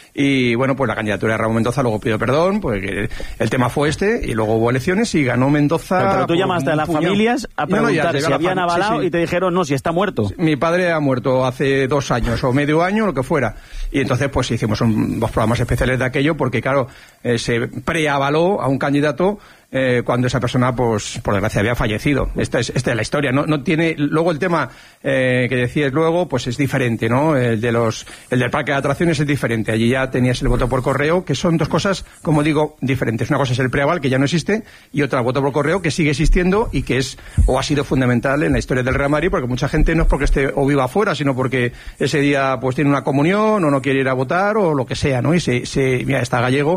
Y bueno, pues la candidatura de Ramón Mendoza luego pidió perdón, porque el tema fue este, y luego hubo elecciones y ganó Mendoza. Pero, pero tú llamaste a las puñado. familias a preguntar no, no, si habían avalado, sí, sí. Y te dijeron, no, si está muerto. Mi padre ha muerto hace dos años o medio año, lo que fuera. Y entonces pues hicimos un, dos programas especiales de aquello, porque claro, eh, se preavaló a un candidato eh, cuando esa persona, pues por desgracia, había fallecido. Esta es, esta es la historia. No, no tiene. Luego el tema eh, que decías luego, pues es diferente, ¿no? El de los, el del parque de atracciones es diferente. Allí ya tenías el voto por correo, que son dos cosas, como digo, diferentes. Una cosa es el preaval, que ya no existe, y otra el voto por correo, que sigue existiendo y que es o ha sido fundamental en la historia del Real Madrid, porque mucha gente no es porque esté o viva afuera, sino porque ese día pues tiene una comunión o no quiere ir a votar o lo que sea, ¿no? Y se, se mira, está Gallego,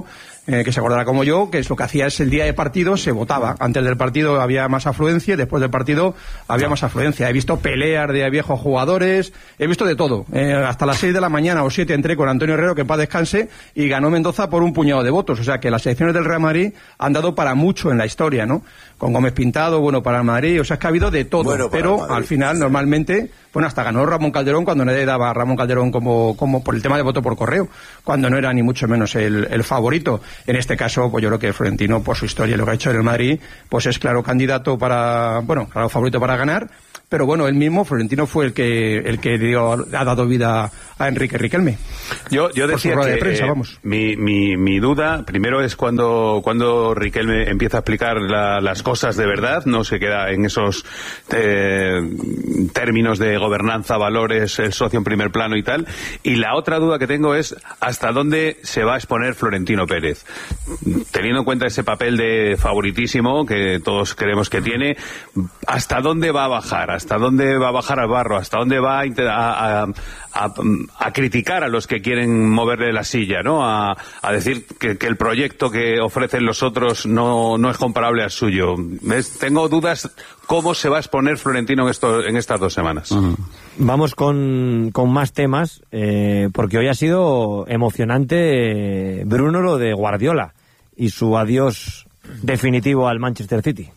eh, que se acordará como yo, que es lo que hacía es el día de partido se votaba. Antes del partido había más afluencia, después del partido había más afluencia. He visto peleas de viejos jugadores, he visto de todo. Eh, hasta las seis de la mañana o siete entré con Antonio Herrero, que en paz descanse, y ganó Mendoza por un puñado de votos. O sea que las elecciones del Real Madrid han dado para mucho en la historia, ¿no? Con Gómez Pintado, bueno, para el Madrid, o sea, es que ha habido de todo, bueno, pero al final, sí. normalmente, bueno, hasta ganó Ramón Calderón cuando nadie daba a Ramón Calderón como, como por el tema de voto por correo, cuando no era ni mucho menos el, el favorito. En este caso, pues yo creo que Florentino, por su historia y lo que ha hecho en el Madrid, pues es claro candidato para, bueno, claro favorito para ganar, pero bueno, él mismo, Florentino, fue el que el que dio, ha dado vida a Enrique Riquelme. Yo, yo decía que de prensa, vamos. Mi, mi, mi duda, primero, es cuando, cuando Riquelme empieza a explicar la, las cosas de verdad, no se queda en esos eh, términos de gobernanza, valores, el socio en primer plano y tal. Y la otra duda que tengo es hasta dónde se va a exponer Florentino Pérez. Teniendo en cuenta ese papel de favoritísimo que todos creemos que tiene, ¿hasta dónde va a bajar? ¿Hasta dónde va a bajar al barro? ¿Hasta dónde va a, a, a, a criticar a los que quieren moverle la silla, ¿no? A, a decir que, que el proyecto que ofrecen los otros no, no es comparable al suyo. ¿Ves? Tengo dudas cómo se va a exponer Florentino en, esto, en estas dos semanas. Uh-huh. Vamos con, con más temas, eh, porque hoy ha sido emocionante, eh, Bruno, lo de Guardiola y su adiós definitivo al Manchester City.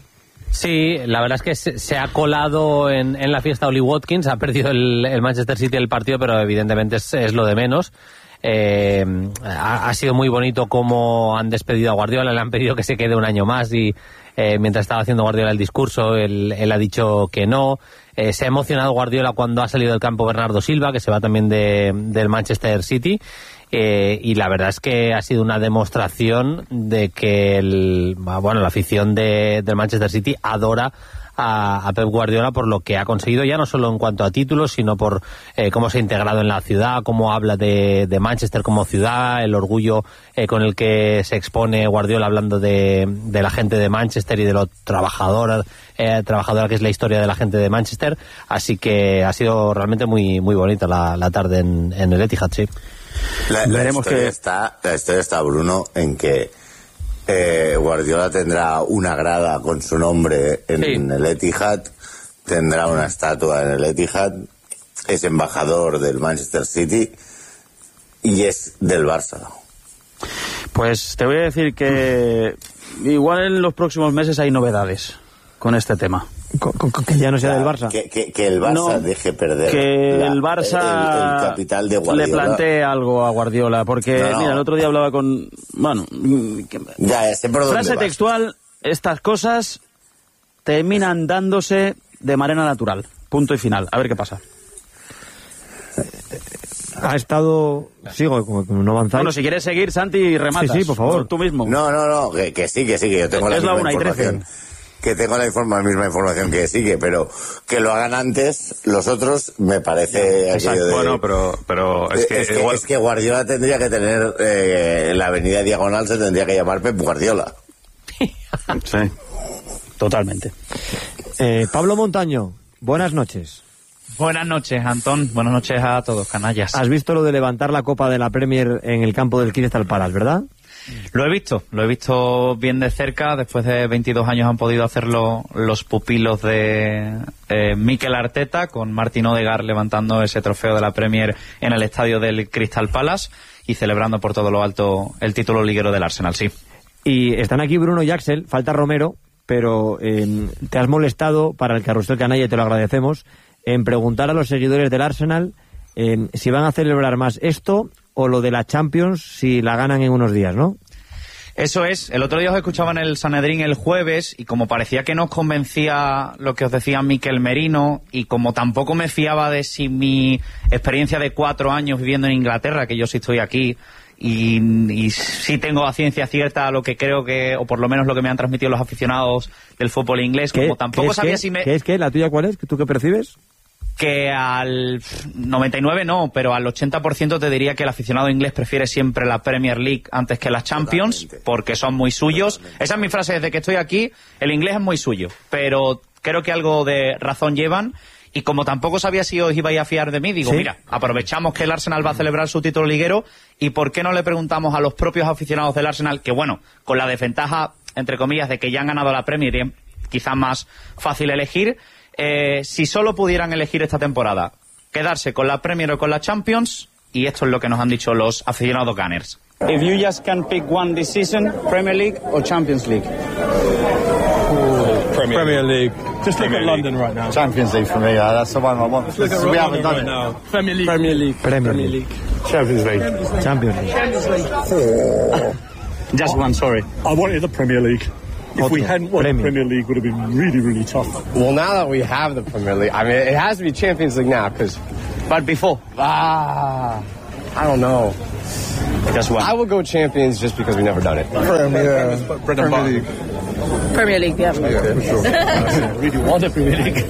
Sí, la verdad es que se, se ha colado en, en la fiesta Oli Watkins, ha perdido el, el Manchester City el partido, pero evidentemente es, es lo de menos. Eh, ha, ha sido muy bonito cómo han despedido a Guardiola, le han pedido que se quede un año más y eh, mientras estaba haciendo Guardiola el discurso, él, él ha dicho que no. Eh, se ha emocionado Guardiola cuando ha salido del campo Bernardo Silva, que se va también de, del Manchester City. Eh, y la verdad es que ha sido una demostración de que el, bueno, la afición de, del Manchester City adora a, a Pep Guardiola por lo que ha conseguido, ya no solo en cuanto a títulos, sino por eh, cómo se ha integrado en la ciudad, cómo habla de, de Manchester como ciudad, el orgullo eh, con el que se expone Guardiola hablando de, de la gente de Manchester y de lo trabajadora, eh, trabajadora que es la historia de la gente de Manchester. Así que ha sido realmente muy, muy bonita la, la tarde en, en el Etihad, sí. La, la, historia que... está, la historia está, Bruno, en que eh, Guardiola tendrá una grada con su nombre en, sí. en el Etihad, tendrá una estatua en el Etihad, es embajador del Manchester City y es del Barça. Pues te voy a decir que igual en los próximos meses hay novedades con este tema. Con, con, con que ya no sea del Barça. Que, que, que el Barça no, deje perder que la, el Barça el, el capital de Guardiola. Le plantee algo a Guardiola, porque no, no. mira, el otro día hablaba con, bueno, ya, sé por dónde frase vas. textual, estas cosas terminan dándose de manera natural, punto y final, a ver qué pasa. Ha estado, sigo, como no avanzáis. Bueno, si quieres seguir, Santi, rematas. Sí, sí, por favor. Tú mismo. No, no, no, que, que sí, que sí, que yo tengo es la misma información. Que tengo la, informa, la misma información que sigue, pero que lo hagan antes los otros me parece aquello de... Bueno, pero, pero es, que, es, que, igual... es que Guardiola tendría que tener eh, la avenida Diagonal se tendría que llamar Pep Guardiola. Sí, totalmente. Eh, Pablo Montaño, buenas noches. Buenas noches, Antón. Buenas noches a todos, canallas. Has visto lo de levantar la Copa de la Premier en el campo del Crystal Palace, ¿verdad? Lo he visto, lo he visto bien de cerca. Después de veintidós años han podido hacerlo los pupilos de eh, Mikel Arteta, con Martin Odegaard levantando ese trofeo de la Premier en el estadio del Crystal Palace y celebrando por todo lo alto el título liguero del Arsenal, sí. Y están aquí Bruno y Axel, falta Romero, pero eh, te has molestado para el Carrusel Canalla y te lo agradecemos, en preguntar a los seguidores del Arsenal eh, si van a celebrar más esto o lo de la Champions si la ganan en unos días, ¿no? Eso es. El otro día os escuchaba en el Sanedrín el jueves y como parecía que no os convencía lo que os decía Mikel Merino y como tampoco me fiaba de si mi experiencia de cuatro años viviendo en Inglaterra, que yo sí estoy aquí y, y sí tengo a ciencia cierta lo que creo que, o por lo menos lo que me han transmitido los aficionados del fútbol inglés, como tampoco sabía que, si me... ¿Qué es que? ¿La tuya cuál es? ¿Tú qué percibes? Que al noventa y nueve no, pero al ochenta por ciento te diría que el aficionado inglés prefiere siempre la Premier League antes que la Champions, Totalmente. porque son muy suyos. Totalmente. Esa es mi frase desde que estoy aquí, el inglés es muy suyo, pero creo que algo de razón llevan y como tampoco sabía si os ibais a fiar de mí, digo, ¿sí? Mira, aprovechamos que el Arsenal va a celebrar su título liguero y ¿por qué no le preguntamos a los propios aficionados del Arsenal, que bueno, con la desventaja, entre comillas, de que ya han ganado la Premier y es quizás más fácil elegir, eh, si solo pudieran elegir esta temporada, quedarse con la Premier o con la Champions, y esto es lo que nos han dicho los aficionados Gunners. If you just can pick one this season, Premier League or Champions League? Premier, Premier League. Just Premier look at League. London right now. Champions League for me, uh, that's the one I want. Let's look at we London haven't done right it. now. Premier League. Premier League. Premier Premier League. League. Champions League. Champions League. Champions League. Just one, sorry. I wanted the Premier League. If Otro. we hadn't won Premier. the Premier League, it would have been really, really tough. Well, now that we have the Premier League, I mean, it has to be Champions League now, because... But before? Ah, I don't know. Just one. I will go Champions just because we've never done it. Premier, Premier League. Premier League, yeah. Yeah, for sure. I really want the Premier League.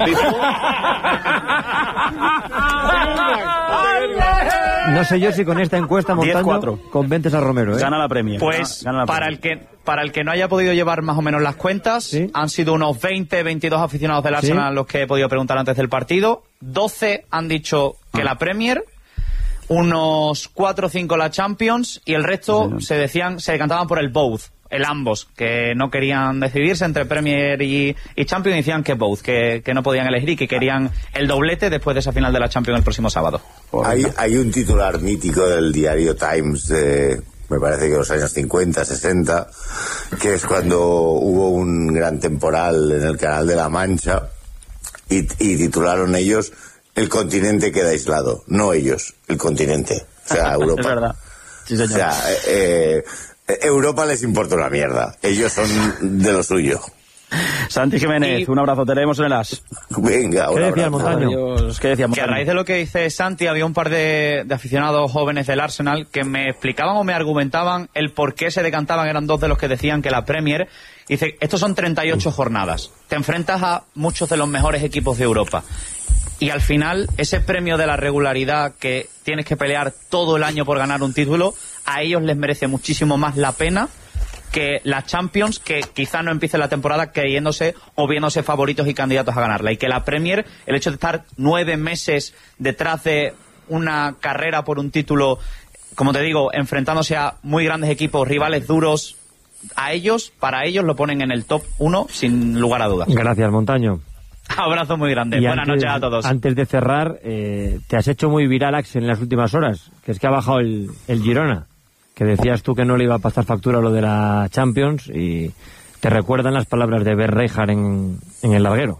No sé yo si con esta encuesta, Montaño, diez cuatro. convences a Romero, ¿eh? Gana la Premier. Pues Gana la para Premier. el que para el que no haya podido llevar más o menos las cuentas, ¿sí? Han sido unos veinte, veintidós aficionados del Arsenal ¿Sí? los que he podido preguntar antes del partido. doce han dicho que Ah. la Premier, unos cuatro o cinco la Champions y el resto Sí, se decían, se decantaban por el both, el ambos, que no querían decidirse entre Premier y, y Champions y decían que both, que, que no podían elegir y que querían el doblete después de esa final de la Champions el próximo sábado. Hay, hay un titular mítico del diario Times de, me parece que los años cincuenta, sesenta, que es cuando hubo un gran temporal en el Canal de la Mancha y, y titularon ellos "El continente queda aislado", no ellos, el continente, o sea, Europa. Es verdad. Sí, señor. O sea, eh, eh, Europa les importa una mierda, ellos son de lo suyo. Santi Jiménez, Y- un abrazo, te leemos en el As. Venga, ¿Qué un decía el abrazo. Montaño? Adiós. ¿Qué decía Que a Montaño? raíz de lo que dice Santi, había un par de, de aficionados jóvenes del Arsenal que me explicaban o me argumentaban el por qué se decantaban. Eran dos de los que decían que la Premier, dice, estos son treinta y ocho jornadas, te enfrentas a muchos de los mejores equipos de Europa y al final ese premio de la regularidad, que tienes que pelear todo el año por ganar un título, a ellos les merece muchísimo más la pena que la Champions, que quizá no empiece la temporada creyéndose o viéndose favoritos y candidatos a ganarla. Y que la Premier, el hecho de estar nueve meses detrás de una carrera por un título, como te digo, enfrentándose a muy grandes equipos, rivales duros, a ellos, para ellos lo ponen en el top uno sin lugar a dudas. Gracias, Montaño. Abrazo muy grande. Y Buenas antes- noches a todos. Antes de cerrar, eh, te has hecho muy viral, Axel, en las últimas horas, que es que ha bajado el, el Girona, que decías tú que no le iba a pasar factura lo de la Champions, y te recuerdan las palabras de Bernd Rijkaard en, en el larguero.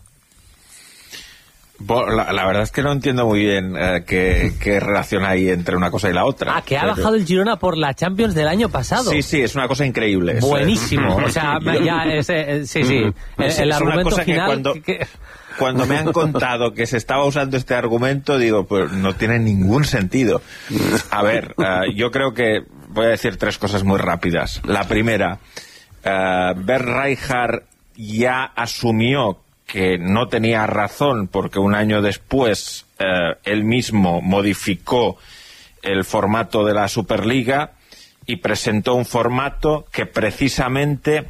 Bo- La, la verdad es que no entiendo muy bien eh, qué, qué relación hay entre una cosa y la otra. Ah, que ha Pero- bajado el Girona por la Champions del año pasado. Sí, sí, es una cosa increíble. eso es. Buenísimo. O sea, ya, ese, eh, sí, sí. El, Es- el es una argumento cosa que final. cuando- que- Cuando me han contado que se estaba usando este argumento, digo, pues no tiene ningún sentido. A ver, eh, yo creo que voy a decir tres cosas muy rápidas. La primera, eh, Bernd Rijkaard ya asumió que no tenía razón porque un año después eh, él mismo modificó el formato de la Superliga y presentó un formato que precisamente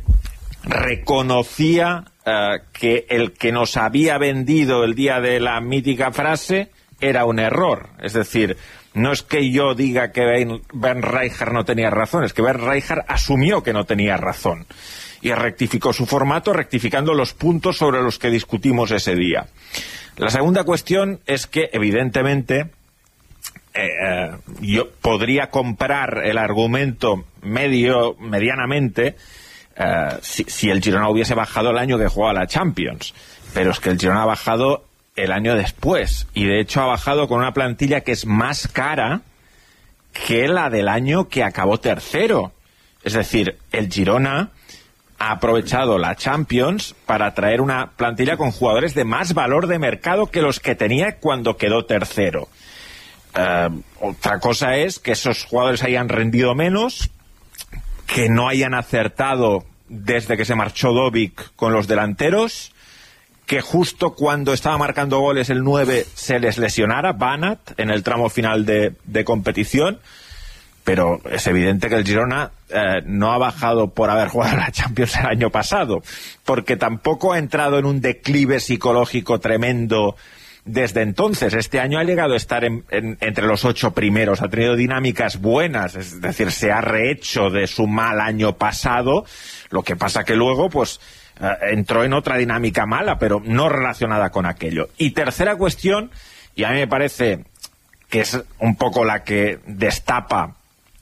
reconocía eh, que el que nos había vendido el día de la mítica frase era un error. Es decir, no es que yo diga que Ben- Bernd Rijkaard no tenía razón, es que Bernd Rijkaard asumió que no tenía razón y rectificó su formato, rectificando los puntos sobre los que discutimos ese día. La segunda cuestión es que, evidentemente, eh, eh, yo podría comprar el argumento medio, medianamente, eh, si, si el Girona hubiese bajado el año que jugaba la Champions. Pero es que el Girona ha bajado el año después. Y de hecho ha bajado con una plantilla que es más cara que la del año que acabó tercero. Es decir, el Girona ha aprovechado la Champions para traer una plantilla con jugadores de más valor de mercado que los que tenía cuando quedó tercero. Eh, otra cosa es que esos jugadores hayan rendido menos, que no hayan acertado desde que se marchó Dovic con los delanteros, que justo cuando estaba marcando goles el nueve se les lesionara Banat en el tramo final de, de competición. Pero es evidente que el Girona eh, no ha bajado por haber jugado la Champions el año pasado, porque tampoco ha entrado en un declive psicológico tremendo desde entonces. Este año ha llegado a estar en, en, entre los ocho primeros, ha tenido dinámicas buenas, es decir, se ha rehecho de su mal año pasado, lo que pasa que luego, pues, eh, entró en otra dinámica mala, pero no relacionada con aquello. Y tercera cuestión, y a mí me parece que es un poco la que destapa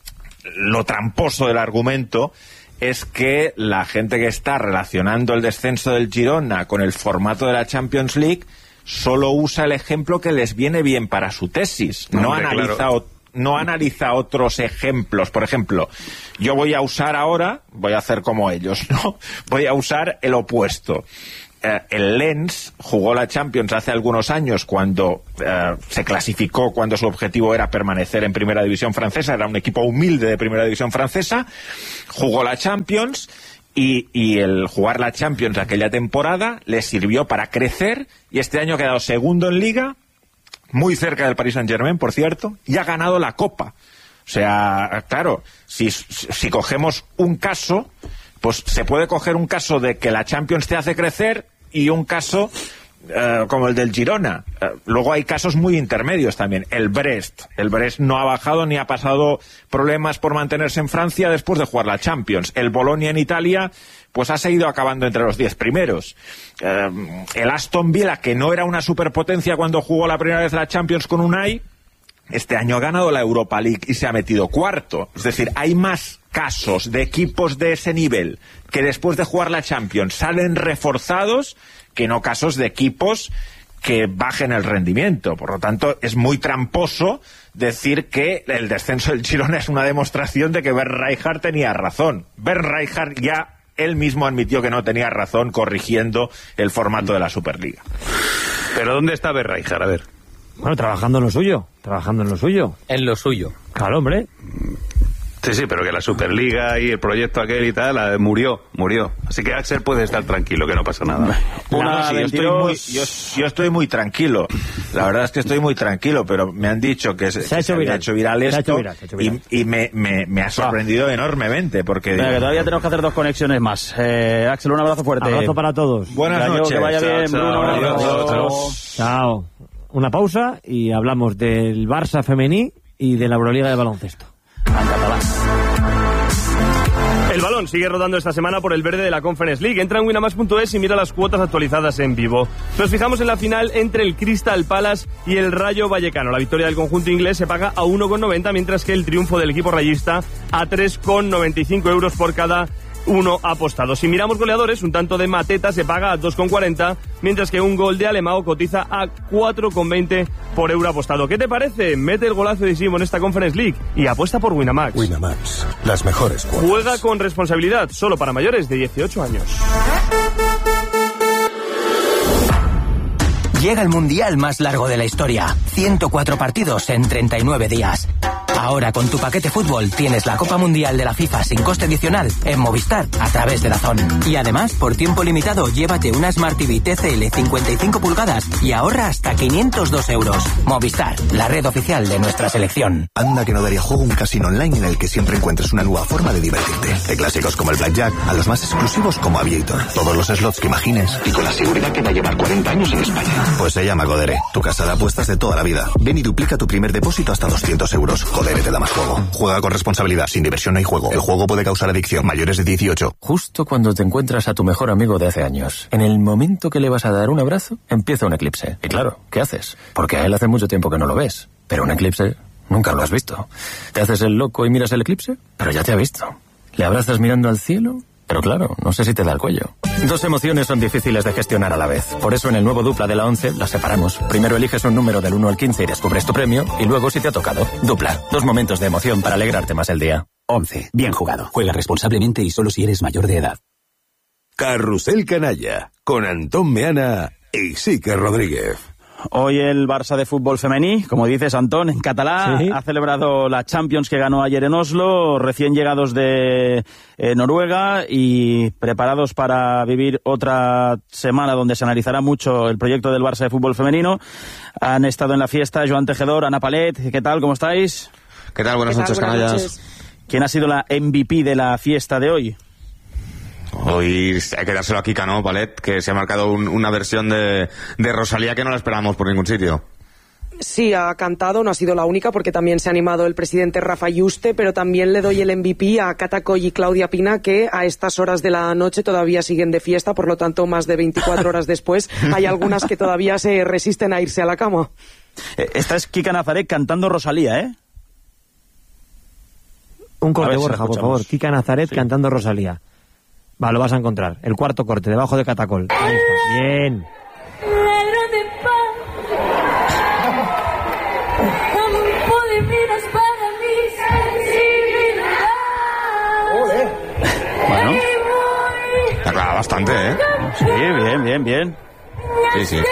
lo tramposo del argumento, es que la gente que está relacionando el descenso del Girona con el formato de la Champions League solo usa el ejemplo que les viene bien para su tesis. No, Hombre, analiza, claro. no analiza otros ejemplos. Por ejemplo, yo voy a usar ahora, voy a hacer como ellos, ¿no? Voy a usar el opuesto. Eh, el Lens jugó la Champions hace algunos años cuando eh, se clasificó, cuando su objetivo era permanecer en Primera División Francesa, era un equipo humilde de Primera División Francesa, jugó la Champions y, y el jugar la Champions aquella temporada le sirvió para crecer y este año ha quedado segundo en Liga, muy cerca del Paris Saint-Germain, por cierto, y ha ganado la Copa. O sea, claro, si, si cogemos un caso, pues se puede coger un caso de que la Champions te hace crecer y un caso eh, como el del Girona. Eh, luego hay casos muy intermedios también. El Brest. El Brest no ha bajado ni ha pasado problemas por mantenerse en Francia después de jugar la Champions. El Bolonia en Italia pues ha seguido acabando entre los diez primeros. Eh, el Aston Villa, que no era una superpotencia cuando jugó la primera vez la Champions con Unai, este año ha ganado la Europa League y se ha metido cuarto. Es decir, hay más casos de equipos de ese nivel que después de jugar la Champions salen reforzados que no casos de equipos que bajen el rendimiento. Por lo tanto, es muy tramposo decir que el descenso del Girona es una demostración de que Bernd Rijkaard tenía razón. Bernd Rijkaard ya él mismo admitió que no tenía razón corrigiendo el formato de la Superliga. ¿Pero dónde está Bernd Rijkaard? A ver. Bueno, trabajando en lo suyo, trabajando en lo suyo. En lo suyo. Claro, hombre. Sí, sí, pero que la Superliga y el proyecto aquel y tal, eh, murió, murió. Así que Axel puede estar tranquilo, que no pasa nada. Una, sí, yo, estoy muy, yo, yo estoy muy tranquilo. La verdad es que estoy muy tranquilo, pero me han dicho que se, se, ha, que hecho se viral. ha hecho viral esto se ha hecho viral, se ha hecho viral. y, y me, me, me ha sorprendido ah. enormemente. Porque Venga, que todavía tenemos que hacer dos conexiones más. Eh, Axel, un abrazo fuerte. Abrazo para todos. Buenas Gallo, noches. Que vaya chao, bien, chao, Bruno. adiós, Chao. chao. Chao. Una pausa y hablamos del Barça femení y de la Euroliga de baloncesto. El balón sigue rodando esta semana por el verde de la Conference League. Entra en winamax punto es y mira las cuotas actualizadas en vivo. Nos fijamos en la final entre el Crystal Palace y el Rayo Vallecano. La victoria del conjunto inglés se paga a uno con noventa, mientras que el triunfo del equipo rayista a tres con noventa y cinco euros por cada uno apostado. Si miramos goleadores, un tanto de Mateta se paga a dos con cuarenta, mientras que un gol de Alemão cotiza a cuatro con veinte por euro apostado. ¿Qué te parece? Mete el golazo decisivo en esta Conference League y apuesta por Winamax. Winamax, las mejores cuotas. Juega con responsabilidad, solo para mayores de dieciocho años. Llega el mundial más largo de la historia. ciento cuatro partidos en treinta y nueve días. Ahora con tu paquete fútbol tienes la Copa Mundial de la FIFA sin coste adicional en Movistar a través de Dazón. Y además, por tiempo limitado, llévate una Smart T V T C L cincuenta y cinco pulgadas y ahorra hasta quinientos dos euros. Movistar, la red oficial de nuestra selección. Anda que no daría juego un casino online en el que siempre encuentres una nueva forma de divertirte. De clásicos como el Blackjack a los más exclusivos como Aviator. Todos los slots que imagines y con la seguridad que va a llevar cuarenta años en España. Pues se llama Godere, tu casa de apuestas de toda la vida. Ven y duplica tu primer depósito hasta doscientos euros. Godere te da más juego. Juega con responsabilidad. Sin diversión no hay juego. El juego puede causar adicción. Mayores de dieciocho. Justo cuando te encuentras a tu mejor amigo de hace años, en el momento que le vas a dar un abrazo, empieza un eclipse. Y claro, ¿qué haces? Porque a él hace mucho tiempo que no lo ves. Pero un eclipse nunca lo has visto. Te haces el loco y miras el eclipse, pero ya te ha visto. Le abrazas mirando al cielo, pero claro, no sé si te da el cuello. Dos emociones son difíciles de gestionar a la vez. Por eso en el nuevo Dupla de la once las separamos. Primero eliges un número del uno al quince y descubres tu premio, y luego si te ha tocado. Dupla. Dos momentos de emoción para alegrarte más el día. once. Bien jugado. Juega responsablemente y solo si eres mayor de edad. Carrusel Canalla, con Antón Meana y Sique Rodríguez. Hoy el Barça de fútbol femení, como dices, Antón, en catalá, sí. Ha celebrado la Champions que ganó ayer en Oslo, recién llegados de eh, Noruega y preparados para vivir otra semana donde se analizará mucho el proyecto del Barça de fútbol femenino. Han estado en la fiesta Joan Tejedor, Ana Palet, ¿qué tal? ¿Cómo estáis? ¿Qué tal? Buenas noches, canallas. ¿Quién ha sido la M V P de la fiesta de hoy? hoy hay que dárselo a Kika, ¿no, Palet? Que se ha marcado un, una versión de, de Rosalía que no la esperábamos por ningún sitio. Sí, ha cantado, no ha sido la única, porque también se ha animado el presidente Rafa Yuste, pero también le doy el M V P a Cata Coll y Claudia Pina, que a estas horas de la noche todavía siguen de fiesta, por lo tanto, más de veinticuatro horas después, hay algunas que todavía se resisten a irse a la cama. Esta es Kika Nazaret cantando Rosalía, ¿eh? Un corte, si Borja, por favor. Kika Nazaret sí. Cantando Rosalía. Va, lo vas a encontrar. El cuarto corte, debajo de Cata Coll. Ahí está. Bien. Bueno. Acaba bastante, ¿eh? Sí, bien, bien, bien. Sí, sí.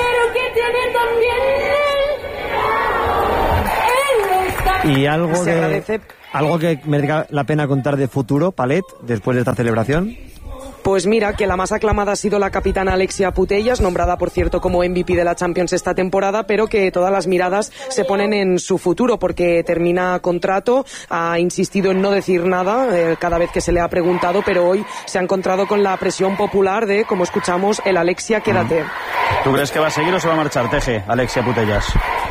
Y algo Se de, agradece. algo que merezca la pena contar de futuro, Palet, después de esta celebración. Pues mira, que la más aclamada ha sido la capitana Alexia Putellas, nombrada por cierto como M V P de la Champions esta temporada, pero que todas las miradas se ponen en su futuro porque termina contrato, ha insistido en no decir nada eh, cada vez que se le ha preguntado, pero hoy se ha encontrado con la presión popular de, como escuchamos, el Alexia, quédate. ¿Tú crees que va a seguir o se va a marchar, Teje, Alexia Putellas?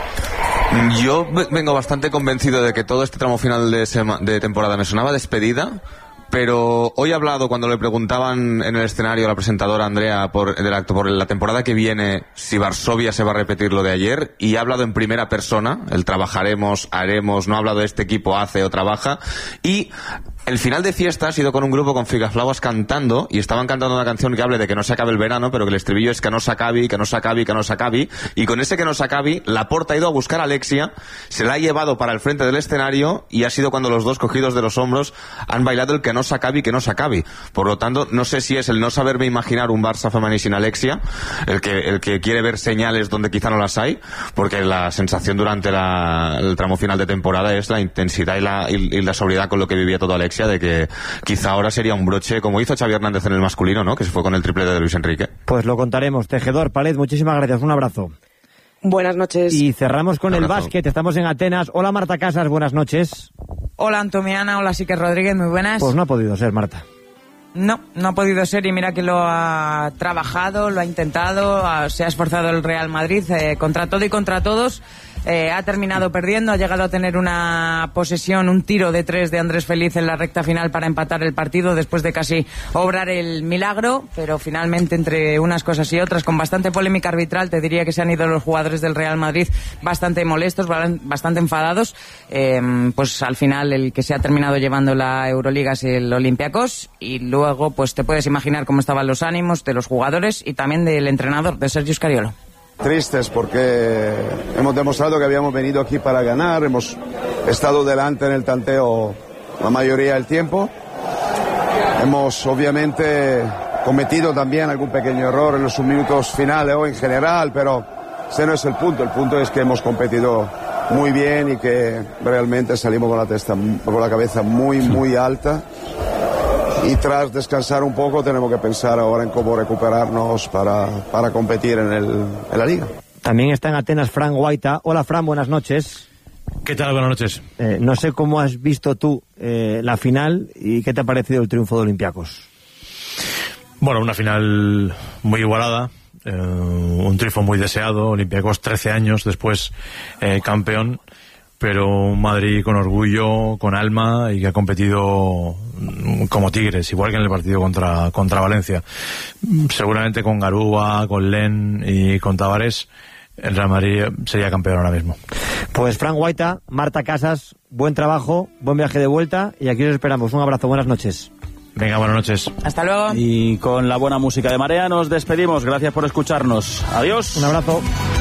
Yo vengo bastante convencido de que todo este tramo final de, sema, de temporada me sonaba despedida. Pero hoy he hablado, cuando le preguntaban en el escenario a la presentadora Andrea por, del acto, por la temporada que viene, si Varsovia se va a repetir lo de ayer, y he hablado en primera persona, el trabajaremos, haremos, no ha hablado de este equipo hace o trabaja, y el final de fiesta ha sido con un grupo con Figaflauas cantando, y estaban cantando una canción que hable de que no se acabe el verano, pero que el estribillo es que no se acabe, que no se acabe, que no se acabe, y con ese que no se acabe, Laporta ha ido a buscar a Alexia, se la ha llevado para el frente del escenario, y ha sido cuando los dos, cogidos de los hombros, han bailado el que no se acabe y que no se acabe. Por lo tanto, no sé si es el no saberme imaginar un Barça femenino sin Alexia, el que, el que quiere ver señales donde quizá no las hay, porque la sensación durante la, el tramo final de temporada es la intensidad y la, y, y la sobriedad con lo que vivía todo Alexia, de que quizá ahora sería un broche, como hizo Xavi Hernández en el masculino, ¿no? Que se fue con el triplete de Luis Enrique. Pues lo contaremos. Tejedor, Palet, muchísimas gracias. Un abrazo. Buenas noches. Y cerramos con el básquet. Estamos en Atenas. Hola, Marta Casas, buenas noches. Hola, Antomiana. Hola, Sique Rodríguez, muy buenas. Pues no ha podido ser, Marta. No, no ha podido ser, y mira que lo ha trabajado, lo ha intentado, ha, se ha esforzado el Real Madrid eh, contra todo y contra todos. Eh, ha terminado perdiendo, ha llegado a tener una posesión, un tiro de tres de Andrés Feliz en la recta final para empatar el partido después de casi obrar el milagro, pero finalmente entre unas cosas y otras, con bastante polémica arbitral, te diría que se han ido los jugadores del Real Madrid bastante molestos, bastante enfadados. Eh, pues al final el que se ha terminado llevando la Euroliga es el Olympiacos, y luego pues te puedes imaginar cómo estaban los ánimos de los jugadores y también del entrenador, de Sergio Scariolo. Tristes porque hemos demostrado que habíamos venido aquí para ganar, hemos estado delante en el tanteo la mayoría del tiempo, hemos obviamente cometido también algún pequeño error en los minutos finales o en general, pero ese no es el punto, el punto es que hemos competido muy bien y que realmente salimos con la, testa, con la cabeza muy muy alta. Y tras descansar un poco tenemos que pensar ahora en cómo recuperarnos para, para competir en, el, en la Liga. También está en Atenas Fran Guaita. Hola, Fran, buenas noches. ¿Qué tal? Buenas noches. Eh, no sé cómo has visto tú eh, la final y qué te ha parecido el triunfo de Olympiacos. Bueno, una final muy igualada, eh, un triunfo muy deseado. Olympiacos trece años después eh, campeón, pero un Madrid con orgullo, con alma, y que ha competido como tigres, igual que en el partido contra, contra Valencia. Seguramente con Garúa, con Len y con Tavares, el Real Madrid sería campeón ahora mismo. Pues Fran Guaita, Marta Casas, buen trabajo, buen viaje de vuelta, y aquí os esperamos. Un abrazo, buenas noches. Venga, buenas noches. Hasta luego. Y con la buena música de Marea nos despedimos. Gracias por escucharnos. Adiós. Un abrazo.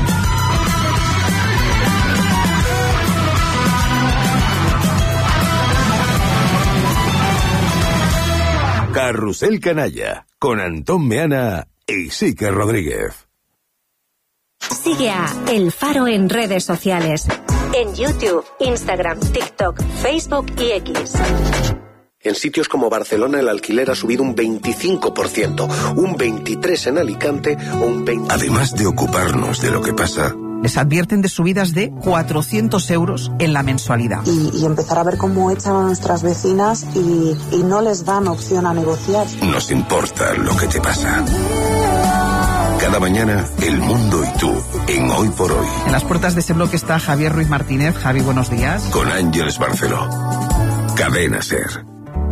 Carrusel Canalla, con Antón Meana y Sique Rodríguez. Sigue a El Faro en redes sociales. En YouTube, Instagram, TikTok, Facebook y X. En sitios como Barcelona el alquiler ha subido un veinticinco por ciento, un veintitrés por ciento en Alicante o un veinte por ciento. Además de ocuparnos de lo que pasa, Les advierten de subidas de cuatrocientos euros en la mensualidad. Y, y empezar a ver cómo echan a nuestras vecinas y, y no les dan opción a negociar. Nos importa lo que te pasa. Cada mañana, el mundo y tú, en Hoy por Hoy. En las puertas de ese bloque está Javier Ruiz Martínez. Javi, buenos días. Con Ángeles Barceló. Cadena SER.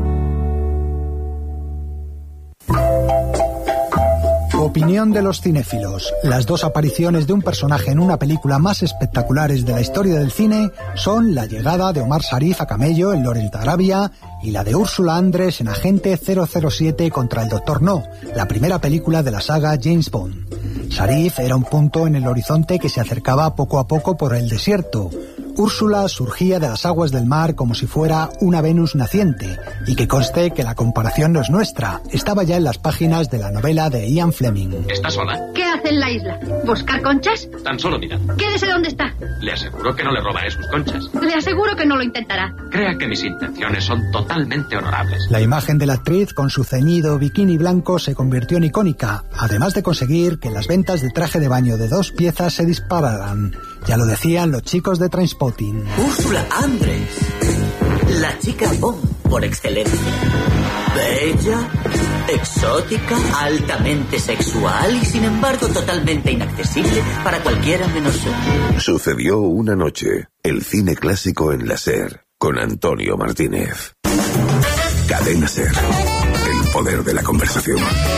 Opinión de los cinéfilos. Las dos apariciones de un personaje en una película más espectaculares de la historia del cine son la llegada de Omar Sharif a camello en Lawrence de Arabia y la de Úrsula Andrés en Agente cero cero siete contra el Doctor No, la primera película de la saga James Bond. Sharif era un punto en el horizonte que se acercaba poco a poco por el desierto. Úrsula surgía de las aguas del mar como si fuera una Venus naciente, y que conste que la comparación no es nuestra, estaba ya en las páginas de la novela de Ian Fleming. ¿Está sola? ¿Qué hace en la isla? ¿Buscar conchas? Tan solo mirad. Quédese donde está. Le aseguro que no le robaré sus conchas. Le aseguro que no lo intentará. Crea que mis intenciones son totalmente honorables. La imagen de la actriz con su ceñido bikini blanco se convirtió en icónica, además de conseguir que las ventas de traje de baño de dos piezas se dispararan. Ya lo decían los chicos de Trainspotting. Úrsula Andrés, la chica Bond por excelencia. Bella, exótica, altamente sexual y sin embargo totalmente inaccesible para cualquiera menos yo. Sucedió una noche. El cine clásico en la SER. Con Antonio Martínez. Cadena SER. El poder de la conversación.